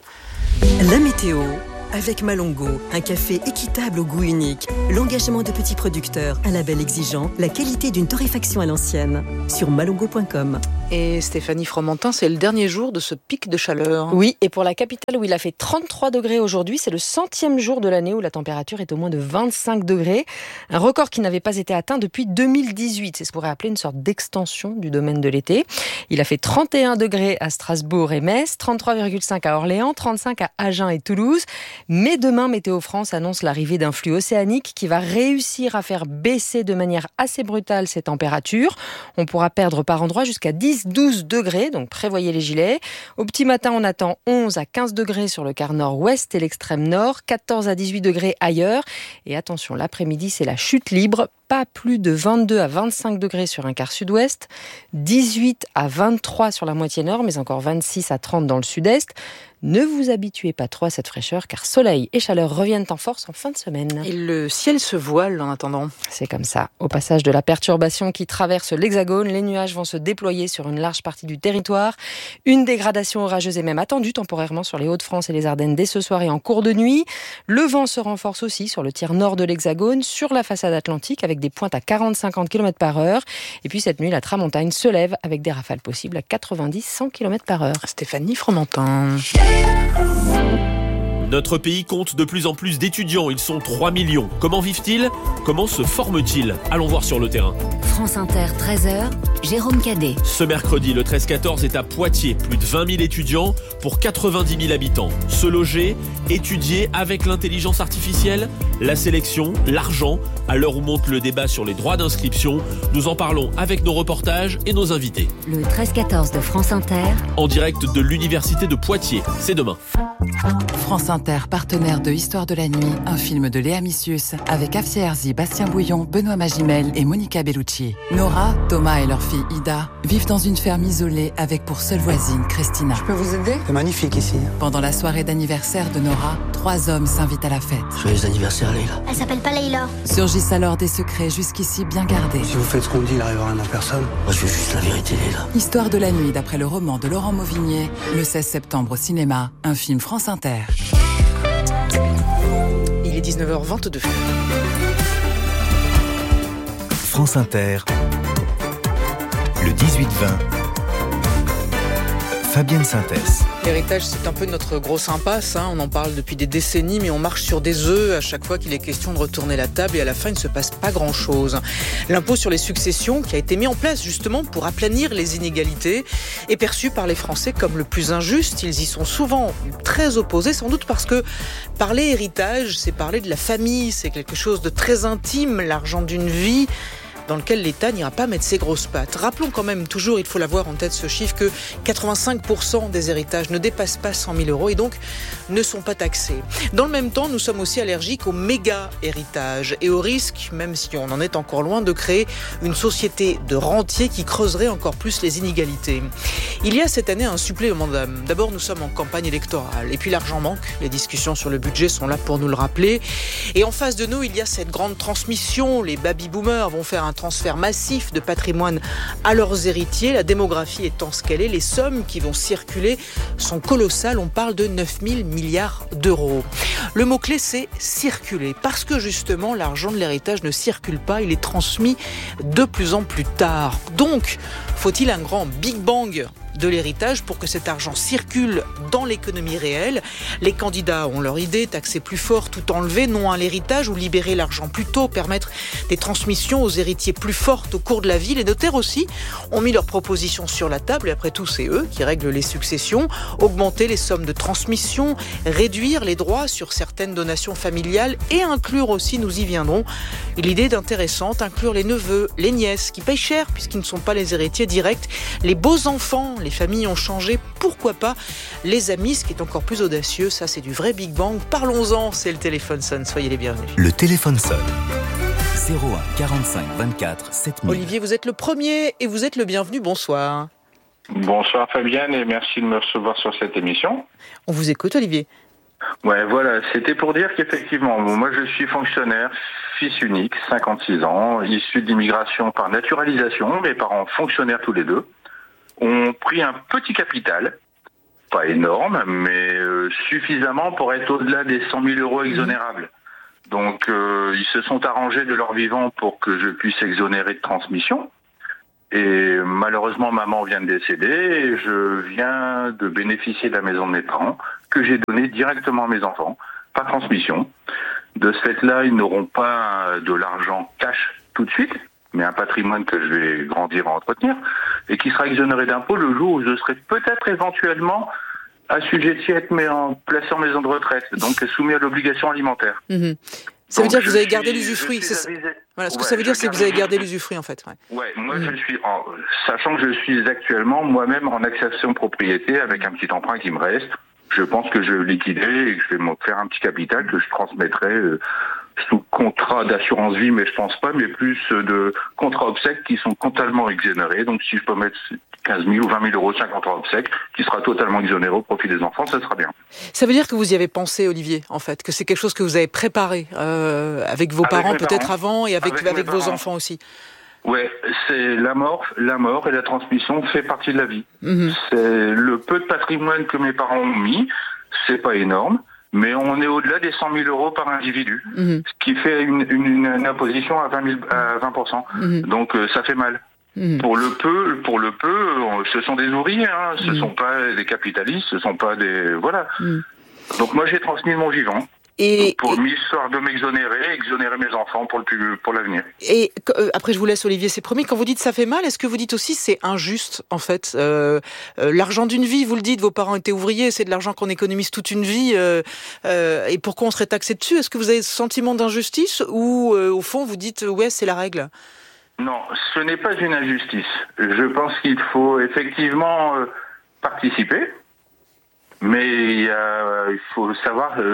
La météo avec Malongo, un café équitable au goût unique, l'engagement de petits producteurs, un label exigeant, la qualité d'une torréfaction à l'ancienne. Sur malongo point com. Et Stéphanie Fromentin, c'est le dernier jour de ce pic de chaleur. Oui, et pour la capitale où il a fait trente-trois degrés aujourd'hui, c'est le centième jour de l'année où la température est au moins de vingt-cinq degrés. Un record qui n'avait pas été atteint depuis deux mille dix-huit. C'est ce qu'on pourrait appeler une sorte d'extension du domaine de l'été. Il a fait trente et un degrés à Strasbourg et Metz, trente-trois virgule cinq à Orléans, trente-cinq à Agen et Toulouse. Mais demain, Météo France annonce l'arrivée d'un flux océanique qui va réussir à faire baisser de manière assez brutale ces températures. On pourra perdre par endroits jusqu'à dix à douze degrés, donc prévoyez les gilets. Au petit matin, on attend onze à quinze degrés sur le quart nord-ouest et l'extrême nord, quatorze à dix-huit degrés ailleurs. Et attention, l'après-midi, c'est la chute libre. Pas plus de vingt-deux à vingt-cinq degrés sur un quart sud-ouest, dix-huit à vingt-trois sur la moitié nord, mais encore vingt-six à trente dans le sud-est. Ne vous habituez pas trop à cette fraîcheur, car soleil et chaleur reviennent en force en fin de semaine. Et le ciel se voile en attendant. C'est comme ça. Au passage de la perturbation qui traverse l'Hexagone, les nuages vont se déployer sur une large partie du territoire. Une dégradation orageuse est même attendue temporairement sur les Hauts-de-France et les Ardennes dès ce soir et en cours de nuit. Le vent se renforce aussi sur le tiers nord de l'Hexagone, sur la façade atlantique, avec des pointes à quarante à cinquante kilomètres par heure. Et puis cette nuit, la tramontagne se lève avec des rafales possibles à quatre-vingt-dix à cent kilomètres par heure. Stéphanie Fromentin. Notre pays compte de plus en plus d'étudiants, ils sont trois millions. Comment vivent-ils ? Comment se forment-ils ? Allons voir sur le terrain. France Inter, treize heures, Jérôme Cadet. Ce mercredi, le treize quatorze est à Poitiers. Plus de vingt mille étudiants pour quatre-vingt-dix mille habitants. Se loger, étudier avec l'intelligence artificielle, la sélection, l'argent. À l'heure où monte le débat sur les droits d'inscription, nous en parlons avec nos reportages et nos invités. Le treize quatorze de France Inter. En direct de l'Université de Poitiers. C'est demain. France Inter. Inter, partenaire de Histoire de la nuit, un film de Léa Missius avec Afsia Herzi, Bastien Bouillon, Benoît Magimel et Monica Bellucci. Nora, Thomas et leur fille Ida vivent dans une ferme isolée avec pour seule voisine Christina. Je peux vous aider ? C'est magnifique ici. Pendant la soirée d'anniversaire de Nora, trois hommes s'invitent à la fête. Joyeux anniversaire, Leïla. Elle s'appelle pas Leïla. Surgissent alors des secrets jusqu'ici bien gardés. Si vous faites ce qu'on dit, il arrivera rien à personne. Moi, je veux juste la vérité, Leïla. Histoire de la nuit d'après le roman de Laurent Mauvigné, le seize septembre au cinéma, un film France Inter. Il est dix-neuf heures vingt-deux. France Inter, le dix-huit vingt, Fabienne Synthès. L'héritage, c'est un peu notre grosse impasse, hein. On en parle depuis des décennies, mais on marche sur des œufs à chaque fois qu'il est question de retourner la table et à la fin, il ne se passe pas grand-chose. L'impôt sur les successions, qui a été mis en place justement pour aplanir les inégalités, est perçu par les Français comme le plus injuste. Ils y sont souvent très opposés, sans doute parce que parler héritage, c'est parler de la famille, c'est quelque chose de très intime, l'argent d'une vie, dans lequel l'État n'ira pas mettre ses grosses pattes. Rappelons quand même toujours, il faut l'avoir en tête ce chiffre, que quatre-vingt-cinq pour cent des héritages ne dépassent pas cent mille euros et donc ne sont pas taxés. Dans le même temps, nous sommes aussi allergiques aux méga-héritages et au risque, même si on en est encore loin, de créer une société de rentiers qui creuserait encore plus les inégalités. Il y a cette année un supplément d'âme. D'abord, nous sommes en campagne électorale et puis l'argent manque. Les discussions sur le budget sont là pour nous le rappeler. Et en face de nous, il y a cette grande transmission. Les baby-boomers vont faire un transfert massif de patrimoine à leurs héritiers. La démographie étant ce qu'elle est, les sommes qui vont circuler sont colossales. On parle de neuf mille milliards d'euros. Le mot-clé, c'est circuler. Parce que justement, l'argent de l'héritage ne circule pas. Il est transmis de plus en plus tard. Donc, faut-il un grand Big Bang de l'héritage pour que cet argent circule dans l'économie réelle? Les candidats ont leur idée, taxer plus fort, tout enlever, non à l'héritage ou libérer l'argent plus tôt, permettre des transmissions aux héritiers plus fortes au cours de la vie. Les notaires aussi ont mis leurs propositions sur la table et après tout, c'est eux qui règlent les successions, augmenter les sommes de transmission, réduire les droits sur certaines donations familiales et inclure aussi, nous y viendrons, l'idée est intéressante, inclure les neveux, les nièces qui payent cher puisqu'ils ne sont pas les héritiers directs, les beaux enfants, les familles ont changé, pourquoi pas les amis, ce qui est encore plus audacieux, ça c'est du vrai Big Bang. Parlons-en, c'est le téléphone sonne, soyez les bienvenus. Le téléphone sonne. zéro un quarante-cinq vingt-quatre sept mille. Olivier, vous êtes le premier et vous êtes le bienvenu, bonsoir. Bonsoir Fabienne et merci de me recevoir sur cette émission. On vous écoute Olivier. Ouais, voilà, c'était pour dire qu'effectivement, moi je suis fonctionnaire, fils unique, cinquante-six ans, issu d'immigration par naturalisation, mes parents fonctionnaires tous les deux, ont pris un petit capital, pas énorme, mais euh, suffisamment pour être au-delà des cent mille euros exonérables. Donc euh, ils se sont arrangés de leur vivant pour que je puisse exonérer de transmission. Et malheureusement, maman vient de décéder et je viens de bénéficier de la maison de mes parents que j'ai donnée directement à mes enfants, pas transmission. De ce fait-là, ils n'auront pas de l'argent cash tout de suite, mais un patrimoine que je vais grandir à entretenir et qui sera exonéré d'impôt le jour où je serai peut-être éventuellement assujetti à être en, placé en maison de retraite, donc soumis à l'obligation alimentaire. Mmh. Ça donc veut dire que vous avez suis, gardé l'usufruit. C'est ça. Voilà, ce que ouais, ça veut dire, c'est que vous avez gardé l'usufruit. l'usufruit, en fait. Ouais, ouais moi, mmh. je suis, en, sachant que je suis actuellement moi-même en accession propriété avec un petit emprunt qui me reste, je pense que je vais liquider et que je vais me faire un petit capital que je transmettrai euh, sous contrat d'assurance vie, mais je pense pas, mais plus de contrats obsèques qui sont totalement exonérés. Donc si je peux mettre quinze mille ou vingt mille euros sur un contrat obsèques qui sera totalement exonéré au profit des enfants, ça sera bien. Ça veut dire que vous y avez pensé, Olivier, en fait, que c'est quelque chose que vous avez préparé euh, avec vos avec parents peut-être parents. avant et avec, avec, avec vos parents. enfants aussi. Ouais, c'est la mort, la mort et la transmission fait partie de la vie. Mmh. C'est le peu de patrimoine que mes parents ont mis, c'est pas énorme. Mais on est au-delà des cent mille euros par individu, mmh. ce qui fait une, une, une imposition à vingt, mille, à vingt pour cent. Mmh. Donc euh, ça fait mal. Mmh. Pour le peu, pour le peu, euh, ce sont des ouvriers, hein, ce mmh. sont pas des capitalistes, ce sont pas des voilà. Mmh. Donc moi j'ai transmis mon vivant. Et, pour et... l'histoire de m'exonérer, exonérer mes enfants pour, le, pour l'avenir. Et euh, après, je vous laisse, Olivier, c'est promis. Quand vous dites ça fait mal, est-ce que vous dites aussi c'est injuste, en fait euh, euh, l'argent d'une vie, vous le dites, vos parents étaient ouvriers, c'est de l'argent qu'on économise toute une vie. Euh, euh, et pourquoi on serait taxé dessus? Est-ce que vous avez ce sentiment d'injustice ou, euh, au fond, vous dites ouais, c'est la règle? Non, ce n'est pas une injustice. Je pense qu'il faut effectivement euh, participer. Mais il, y a, il faut savoir euh,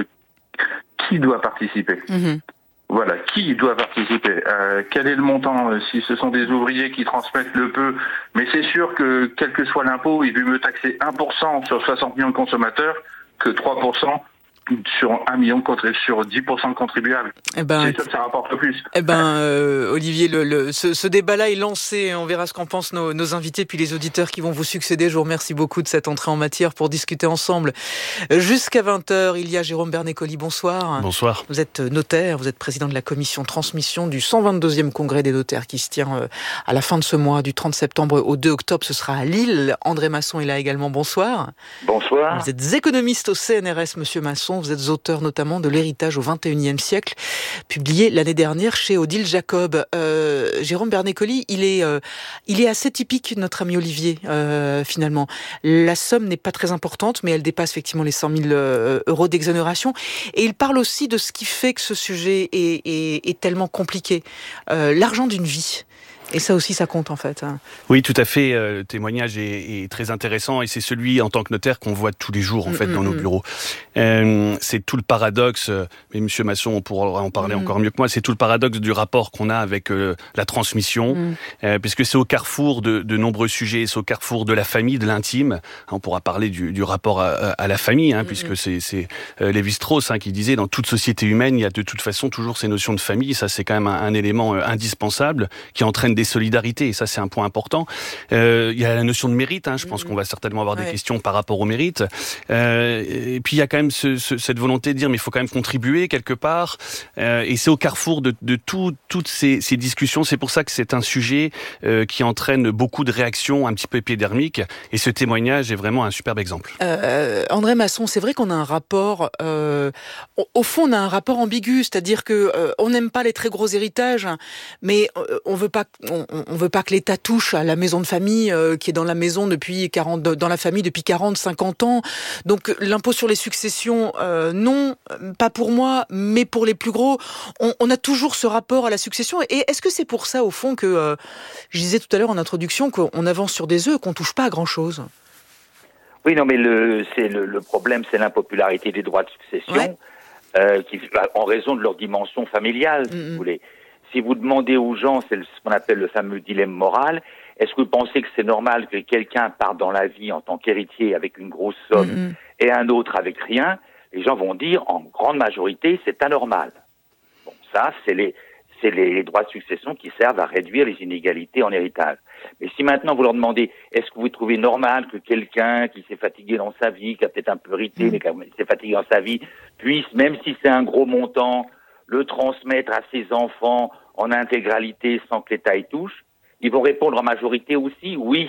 qui doit participer. Mmh. Voilà, qui doit participer, euh, quel est le montant, euh, si ce sont des ouvriers qui transmettent le peu, mais c'est sûr que quel que soit l'impôt, il veut me taxer un pour cent sur soixante millions de consommateurs que trois pour cent sur un million de sur dix pour cent de contribuables. Eh ben, c'est sûr que ça rapporte le plus. Eh ben, euh, Olivier, le, le, ce, ce débat-là est lancé. On verra ce qu'en pensent nos, nos invités, puis les auditeurs qui vont vous succéder. Je vous remercie beaucoup de cette entrée en matière pour discuter ensemble. Jusqu'à vingt heures, il y a Jérôme Bernéscoli. Bonsoir. Bonsoir. Vous êtes notaire, vous êtes président de la commission transmission du cent vingt-deuxième congrès des notaires qui se tient à la fin de ce mois, du trente septembre au deux octobre. Ce sera à Lille. André Masson est là également. Bonsoir. Bonsoir. Vous êtes économiste au C N R S, monsieur Masson. Vous êtes auteur notamment de l'héritage au vingt et unième siècle, publié l'année dernière chez Odile Jacob. Euh, Jérôme Bernéscoli, il est, euh, il est assez typique, notre ami Olivier, euh, finalement. La somme n'est pas très importante, mais elle dépasse effectivement les cent mille euh, euros d'exonération. Et il parle aussi de ce qui fait que ce sujet est, est, est tellement compliqué. Euh, l'argent d'une vie. Et ça aussi, ça compte en fait. Oui, tout à fait. Le témoignage est, est très intéressant et c'est celui en tant que notaire qu'on voit tous les jours en fait mmh, dans mmh. nos bureaux. Euh, c'est tout le paradoxe, mais Monsieur Masson on pourra en parler mmh. encore mieux que moi, c'est tout le paradoxe du rapport qu'on a avec euh, la transmission, mmh. euh, puisque c'est au carrefour de, de nombreux sujets, c'est au carrefour de la famille, de l'intime. On pourra parler du, du rapport à, à la famille, hein, mmh. puisque c'est, c'est euh, Lévi-Strauss hein, qui disait dans toute société humaine, il y a de toute façon toujours ces notions de famille. Ça, c'est quand même un, un élément euh, indispensable qui entraîne des solidarités, et ça c'est un point important. Euh, il y a la notion de mérite, hein, je pense qu'on va certainement avoir ouais. des questions par rapport au mérite. Euh, et puis il y a quand même ce, ce, cette volonté de dire mais il faut quand même contribuer quelque part, euh, et c'est au carrefour de, de tout, toutes ces, ces discussions. C'est pour ça que c'est un sujet euh, qui entraîne beaucoup de réactions un petit peu épidermiques, et ce témoignage est vraiment un superbe exemple. Euh, André Masson, c'est vrai qu'on a un rapport, euh, au, au fond on a un rapport ambigu, c'est-à-dire que euh, on n'aime pas les très gros héritages, mais euh, on veut pas On, on veut pas que l'État touche à la maison de famille euh, qui est dans la maison depuis quarante, dans la famille depuis quarante, cinquante ans. Donc l'impôt sur les successions, euh, non, pas pour moi, mais pour les plus gros. On, on a toujours ce rapport à la succession. Et est-ce que c'est pour ça, au fond, que euh, je disais tout à l'heure en introduction qu'on avance sur des œufs, qu'on touche pas à grand-chose? Oui, non, mais le, c'est le, le problème, c'est l'impopularité des droits de succession, ouais. euh, qui, en raison de leur dimension familiale, si mm-hmm. vous voulez. Si vous demandez aux gens, c'est ce qu'on appelle le fameux dilemme moral, est-ce que vous pensez que c'est normal que quelqu'un parte dans la vie en tant qu'héritier avec une grosse somme mmh. et un autre avec rien? Les gens vont dire, en grande majorité, c'est anormal. Bon, ça, c'est les, c'est les droits de succession qui servent à réduire les inégalités en héritage. Mais si maintenant vous leur demandez, est-ce que vous trouvez normal que quelqu'un qui s'est fatigué dans sa vie, qui a peut-être un peu hérité, mmh. mais qui s'est fatigué dans sa vie, puisse, même si c'est un gros montant, le transmettre à ses enfants en intégralité sans que l'État y touche, ils vont répondre en majorité aussi oui.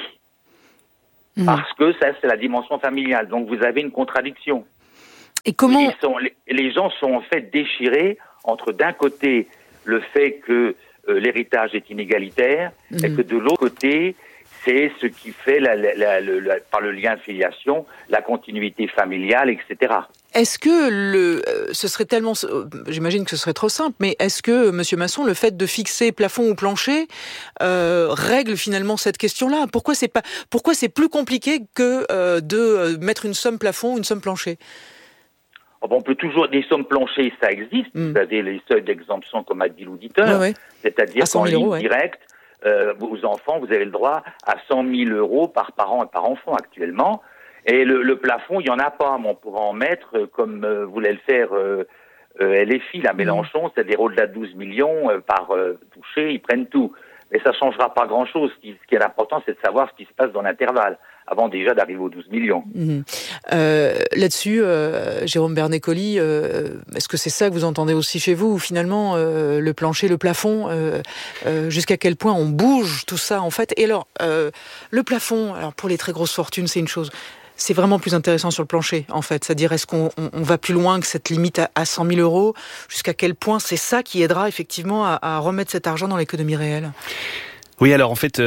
Mmh. Parce que ça, c'est la dimension familiale. Donc vous avez une contradiction. Et comment Ils sont, les, les gens sont en fait déchirés entre d'un côté le fait que euh, l'héritage est inégalitaire mmh. et que de l'autre côté, c'est ce qui fait, la, la, la, la, la, par le lien de filiation, la continuité familiale, et cetera. Est-ce que le, euh, ce serait tellement, euh, j'imagine que ce serait trop simple, mais est-ce que, Monsieur Masson, le fait de fixer plafond ou plancher euh, règle finalement cette question-là? Pourquoi c'est pas, pourquoi c'est plus compliqué que euh, de mettre une somme plafond ou une somme plancher? Oh bon, on peut toujours, des sommes planchées, ça existe. Mm. Vous avez les seuils d'exemption comme a dit l'auditeur, ah ouais. c'est-à-dire qu'en ligne euros, ouais. directe, euh, vos enfants, vous avez le droit à cent mille euros par parent et par enfant actuellement. Et le, le plafond, il n'y en a pas, mais on pourra en mettre, euh, comme euh, voulait le faire euh, euh, L F I, la Mélenchon, mmh. c'est-à-dire au-delà de douze millions euh, par euh, touché, ils prennent tout. Mais ça ne changera pas grand-chose. Ce qui, ce qui est important, c'est de savoir ce qui se passe dans l'intervalle, avant déjà d'arriver aux douze millions. Mmh. Euh, là-dessus, euh, Jérôme Bernéscoli, euh, est-ce que c'est ça que vous entendez aussi chez vous, finalement, euh, le plancher, le plafond, euh, euh, jusqu'à quel point on bouge tout ça, en fait? Et alors, euh, le plafond, alors pour les très grosses fortunes, c'est une chose. C'est vraiment plus intéressant sur le plancher, en fait. C'est-à-dire, est-ce qu'on on, on va plus loin que cette limite à, à cent mille euros? Jusqu'à quel point c'est ça qui aidera effectivement à, à remettre cet argent dans l'économie réelle? Oui, alors en fait, euh,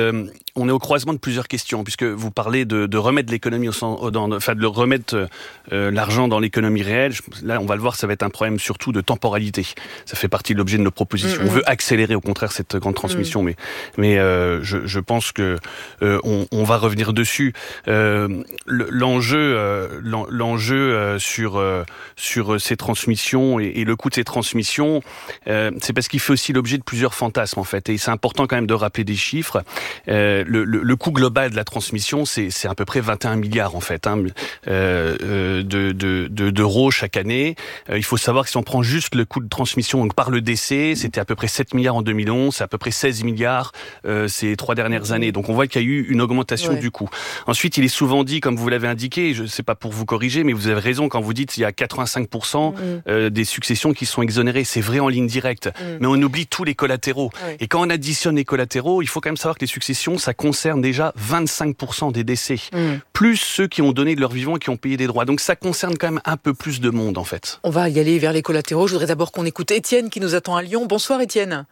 on est au croisement de plusieurs questions, puisque vous parlez de, de remettre l'économie au sens, dans, enfin de remettre euh, l'argent dans l'économie réelle. Là, on va le voir, ça va être un problème surtout de temporalité. Ça fait partie de l'objet de nos propositions. Mmh, on veut accélérer au contraire cette grande transmission, mmh. mais mais euh, je, je pense que euh, on, on va revenir dessus. Euh, l'enjeu, euh, l'enjeu euh, sur euh, sur ces transmissions et, et le coût de ces transmissions, euh, c'est parce qu'il fait aussi l'objet de plusieurs fantasmes en fait, et c'est important quand même de rappeler des chiffres. Euh, Le, le, le coût global de la transmission, c'est, c'est à peu près vingt et un milliards en fait, hein, euh, de, de, de, d'euros chaque année. Euh, il faut savoir que si on prend juste le coût de transmission donc par le décès, c'était à peu près sept milliards en deux mille onze, c'est à peu près seize milliards euh, ces trois dernières années. Donc on voit qu'il y a eu une augmentation ouais. du coût. Ensuite, il est souvent dit, comme vous l'avez indiqué, je ne sais pas pour vous corriger, mais vous avez raison quand vous dites qu'il y a quatre-vingt-cinq pour cent mmh. euh, des successions qui sont exonérées. C'est vrai en ligne directe, mmh. mais on oublie tous les collatéraux. Ouais. Et quand on additionne les collatéraux, il faut quand même savoir que les successions, ça concerne déjà vingt-cinq pour cent des décès, mmh. plus ceux qui ont donné de leur vivant et qui ont payé des droits. Donc ça concerne quand même un peu plus de monde en fait. On va y aller vers les collatéraux. Je voudrais d'abord qu'on écoute Étienne qui nous attend à Lyon. Bonsoir Étienne.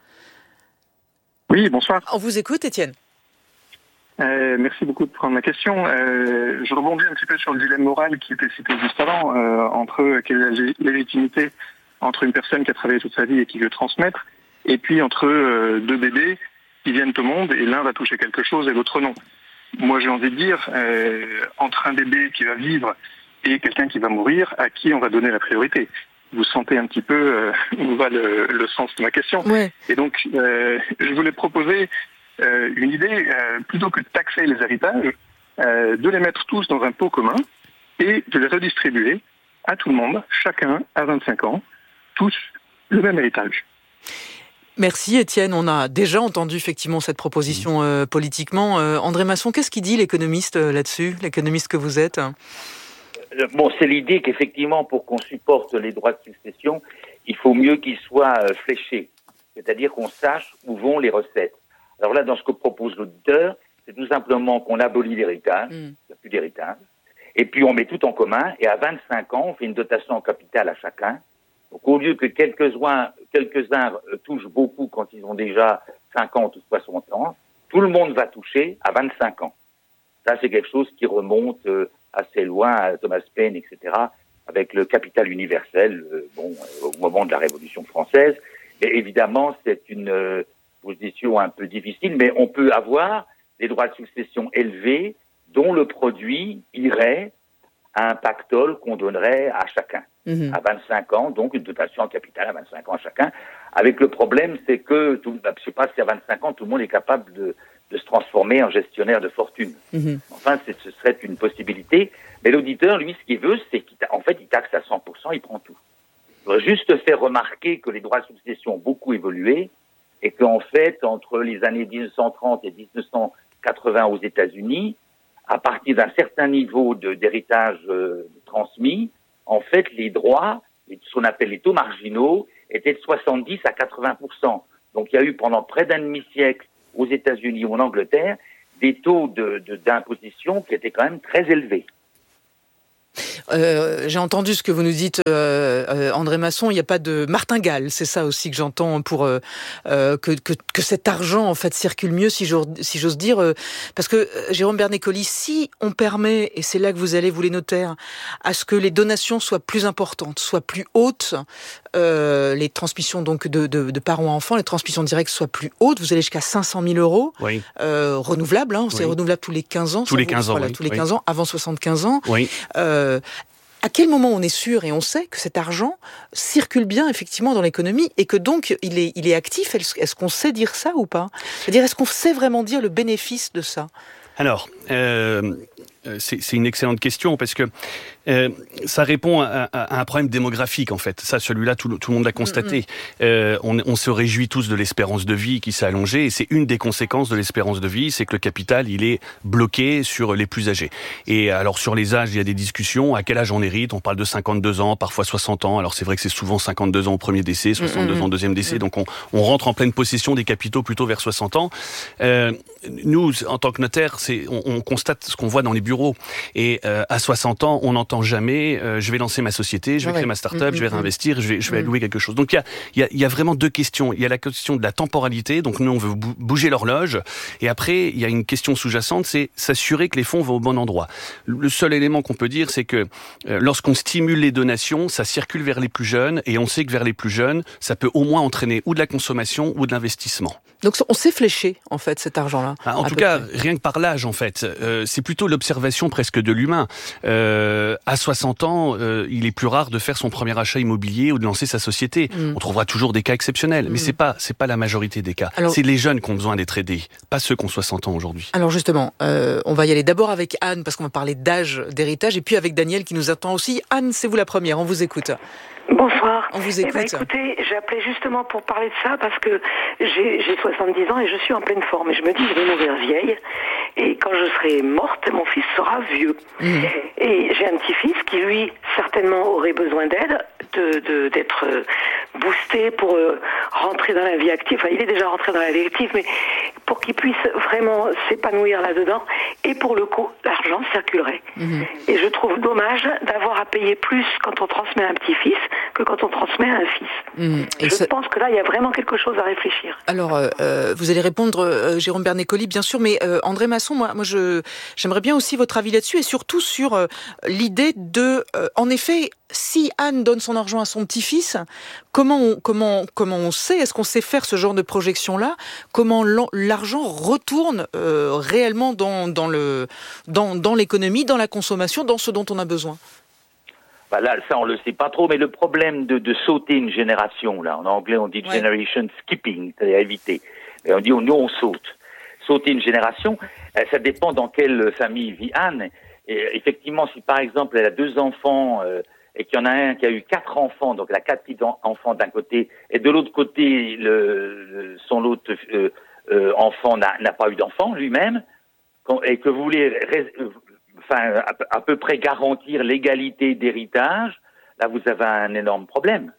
Oui, bonsoir. On vous écoute Étienne. Euh, merci beaucoup de prendre ma question. Euh, je rebondis un petit peu sur le dilemme moral qui était cité juste avant, euh, entre quelle est la légitimité entre une personne qui a travaillé toute sa vie et qui veut transmettre, et puis entre euh, deux bébés qui viennent au monde et l'un va toucher quelque chose et l'autre non. Moi j'ai envie de dire, euh, entre un bébé qui va vivre et quelqu'un qui va mourir, à qui on va donner la priorité? Vous sentez un petit peu euh, où va le, le sens de ma question. Ouais. Et donc euh, je voulais proposer euh, une idée, euh, plutôt que de taxer les héritages, euh, de les mettre tous dans un pot commun et de les redistribuer à tout le monde, chacun à vingt-cinq ans, tous le même héritage. Merci Étienne, on a déjà entendu effectivement cette proposition euh, politiquement. Euh, André Masson, qu'est-ce qu'il dit l'économiste euh, là-dessus, l'économiste que vous êtes? Bon, c'est l'idée qu'effectivement pour qu'on supporte les droits de succession, il faut mieux qu'ils soient euh, fléchés, c'est-à-dire qu'on sache où vont les recettes. Alors là, dans ce que propose l'auditeur, c'est tout simplement qu'on abolit l'héritage, il n'y a plus d'héritage, et puis on met tout en commun, et à vingt-cinq ans, on fait une dotation en capital à chacun. Donc au lieu que quelques-uns, quelques-uns touchent beaucoup quand ils ont déjà cinquante ou soixante ans, tout le monde va toucher à vingt-cinq ans. Ça, c'est quelque chose qui remonte assez loin à Thomas Paine, et cetera, avec le capital universel, bon, au moment de la Révolution française. Et évidemment, c'est une euh, position un peu difficile, mais on peut avoir des droits de succession élevés dont le produit irait à un pactole qu'on donnerait à chacun. Mmh. À vingt-cinq ans, donc une dotation en capital à vingt-cinq ans à chacun. Avec le problème, c'est que, tout, je ne sais pas si à vingt-cinq ans, tout le monde est capable de, de se transformer en gestionnaire de fortune. Mmh. Enfin, c'est, ce serait une possibilité. Mais l'auditeur, lui, ce qu'il veut, c'est qu'en fait, il taxe à cent pour cent, il prend tout. Il faudrait juste faire remarquer que les droits de succession ont beaucoup évolué et qu'en fait, entre les années dix-neuf cent trente et dix-neuf cent quatre-vingts aux États-Unis, à partir d'un certain niveau de, d'héritage euh, transmis, en fait, les droits, ce qu'on appelle les taux marginaux, étaient de soixante-dix à quatre-vingts pour cent. Donc, il y a eu pendant près d'un demi-siècle aux États-Unis ou en Angleterre des taux de, de, d'imposition qui étaient quand même très élevés. Euh, j'ai entendu ce que vous nous dites, euh, euh, André Masson. Il n'y a pas de martingale, c'est ça aussi que j'entends pour euh, euh, que, que, que cet argent en fait circule mieux, si j'ose, si j'ose dire. Euh, parce que euh, Jérôme Bernecoli, si on permet, et c'est là que vous allez, vous les notaires, à ce que les donations soient plus importantes, soient plus hautes, euh, les transmissions donc de, de, de parents à enfants, les transmissions directes soient plus hautes. Vous allez jusqu'à cinq cent mille euros, oui. euh, renouvelables. Hein, c'est oui. renouvelable tous les quinze ans. Tous les quinze ans. Voilà, oui. tous les oui. quinze ans, avant soixante-quinze ans. Oui. Euh, À quel moment on est sûr et on sait que cet argent circule bien effectivement dans l'économie et que donc il est, il est actif? Est-ce qu'on sait dire ça ou pas? C'est-à-dire, est-ce qu'on sait vraiment dire le bénéfice de ça? Alors, euh, c'est, c'est une excellente question parce que euh, ça répond à, à, à un problème démographique en fait. Ça, celui-là, tout, tout le monde l'a constaté. Mm-hmm. Euh, on, on se réjouit tous de l'espérance de vie qui s'est allongée et c'est une des conséquences de l'espérance de vie, c'est que le capital, il est bloqué sur les plus âgés. Et alors sur les âges, il y a des discussions. À quel âge on hérite? On parle de cinquante-deux ans, parfois soixante ans. Alors c'est vrai que c'est souvent cinquante-deux ans au premier décès, soixante-deux mm-hmm. ans au deuxième décès. Mm-hmm. Donc on, on rentre en pleine possession des capitaux plutôt vers soixante ans. Euh, nous, en tant que notaire, c'est, on, on constate ce qu'on voit dans les bureaux. Et euh, à soixante ans, on entend n'attend jamais, euh, je vais lancer ma société, je vais ouais. créer ma start-up, mmh, je vais réinvestir, je vais, je vais mmh. allouer quelque chose. Donc il y a, il y, a, il y a vraiment deux questions. Il y a la question de la temporalité, donc nous on veut bouger l'horloge, et après il y a une question sous-jacente, c'est s'assurer que les fonds vont au bon endroit. Le seul élément qu'on peut dire, c'est que euh, lorsqu'on stimule les donations, ça circule vers les plus jeunes, et on sait que vers les plus jeunes, ça peut au moins entraîner ou de la consommation ou de l'investissement. Donc on sait flécher en fait cet argent-là. Ah, en tout cas, près. rien que par l'âge en fait, euh, c'est plutôt l'observation presque de l'humain. Euh, à soixante ans, euh, il est plus rare de faire son premier achat immobilier ou de lancer sa société. Mmh. On trouvera toujours des cas exceptionnels, mmh. mais c'est pas c'est pas la majorité des cas. Alors, c'est les jeunes qui ont besoin d'être aidés, pas ceux qui ont soixante ans aujourd'hui. Alors justement, euh, on va y aller d'abord avec Anne parce qu'on va parler d'âge, d'héritage, et puis avec Daniel qui nous attend aussi. Anne, c'est vous la première, on vous écoute. Bonsoir. On vous écoute. Eh ben, écoutez, j'appelais justement pour parler de ça parce que j'ai, j'ai soixante-dix ans et je suis en pleine forme et je me dis je vais mourir vieille et quand je serai morte, mon fils sera vieux. Mmh. Et j'ai un petit-fils qui lui certainement aurait besoin d'aide, de, de d'être boosté pour euh, rentrer dans la vie active. Enfin, il est déjà rentré dans la vie active, mais pour qu'il puisse vraiment s'épanouir là-dedans. Et pour le coup, l'argent circulerait. Mmh. Et je trouve dommage d'avoir à payer plus quand on transmet un petit-fils que quand on transmet un fils. Mmh. Et je ça... pense que là, il y a vraiment quelque chose à réfléchir. Alors, euh, vous allez répondre, euh, Jérôme Bernecoli, bien sûr, mais euh, André Masson, moi, moi je, j'aimerais bien aussi votre avis là-dessus, et surtout sur euh, l'idée de, euh, en effet, si Anne donne son argent à son petit-fils, comment on, comment, comment on sait, est-ce qu'on sait faire ce genre de projection-là, comment l'argent retourne euh, réellement dans, dans, le, dans, dans l'économie, dans la consommation, dans ce dont on a besoin? Bah là, ça, on le sait pas trop, mais le problème de, de sauter une génération, là, en anglais, on dit ouais. generation skipping, c'est-à-dire éviter. Et on dit, nous, on saute. Sauter une génération, ça dépend dans quelle famille vit Anne. Et effectivement, si par exemple, elle a deux enfants, euh, et qu'il y en a un qui a eu quatre enfants, donc elle a quatre petits enfants d'un côté, et de l'autre côté, le, le, son autre euh, euh, enfant n'a, n'a pas eu d'enfant lui-même, et que vous voulez... Ré, enfin, à, à peu près garantir l'égalité d'héritage, là, vous avez un énorme problème.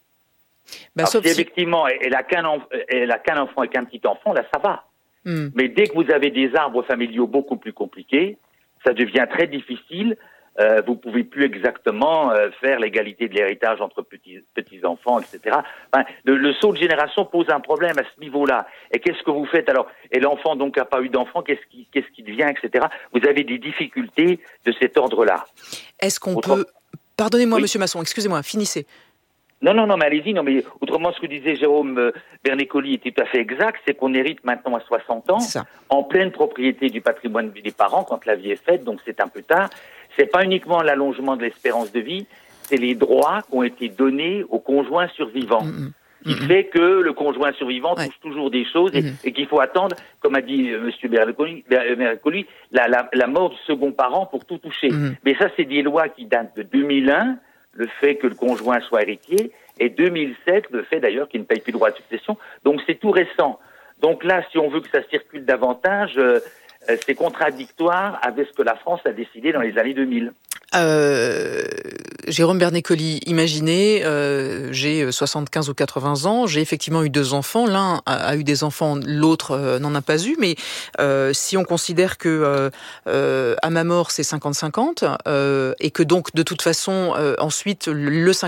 Ben, si effectivement, elle a qu'un enf- elle a qu'un enfant et qu'un petit enfant, là, ça va. Mm. Mais dès que vous avez des arbres familiaux beaucoup plus compliqués, ça devient très difficile. Euh, vous pouvez plus exactement euh, faire l'égalité de l'héritage entre petits, petits enfants, et cetera. Enfin, le, le saut de génération pose un problème à ce niveau-là. Et qu'est-ce que vous faites alors? Et l'enfant donc a pas eu d'enfant, qu'est-ce qui, qu'est-ce qui devient, et cetera. Vous avez des difficultés de cet ordre-là. Est-ce qu'on Autre... peut... Pardonnez-moi, oui. Monsieur Masson, excusez-moi, finissez. Non, non, non, mais allez-y. Non, mais autrement, ce que disait Jérôme euh, Bernecoli est tout à fait exact, c'est qu'on hérite maintenant à soixante ans, en pleine propriété du patrimoine des parents quand la vie est faite, donc c'est un peu tard. C'est pas uniquement l'allongement de l'espérance de vie, c'est les droits qui ont été donnés au conjoint survivant. Mmh, qui mmh. fait que le conjoint survivant ouais. touche toujours des choses et, mmh. et qu'il faut attendre, comme a dit euh, M. Bernecoli, Bernecoli la, la, la mort du second parent pour tout toucher. Mmh. Mais ça, c'est des lois qui datent de deux mille un, le fait que le conjoint soit héritier, et deux mille sept, le fait d'ailleurs qu'il ne paye plus de droit de succession. Donc c'est tout récent. Donc là, si on veut que ça circule davantage, euh, c'est contradictoire avec ce que la France a décidé dans les années deux mille. Euh, Jérôme Bernecoli, imaginez, euh, j'ai soixante-quinze ou quatre-vingts ans, j'ai effectivement eu deux enfants, l'un a, a eu des enfants, l'autre euh, n'en a pas eu, mais euh, si on considère que euh, euh, à ma mort c'est cinquante cinquante, euh, et que donc de toute façon euh, ensuite le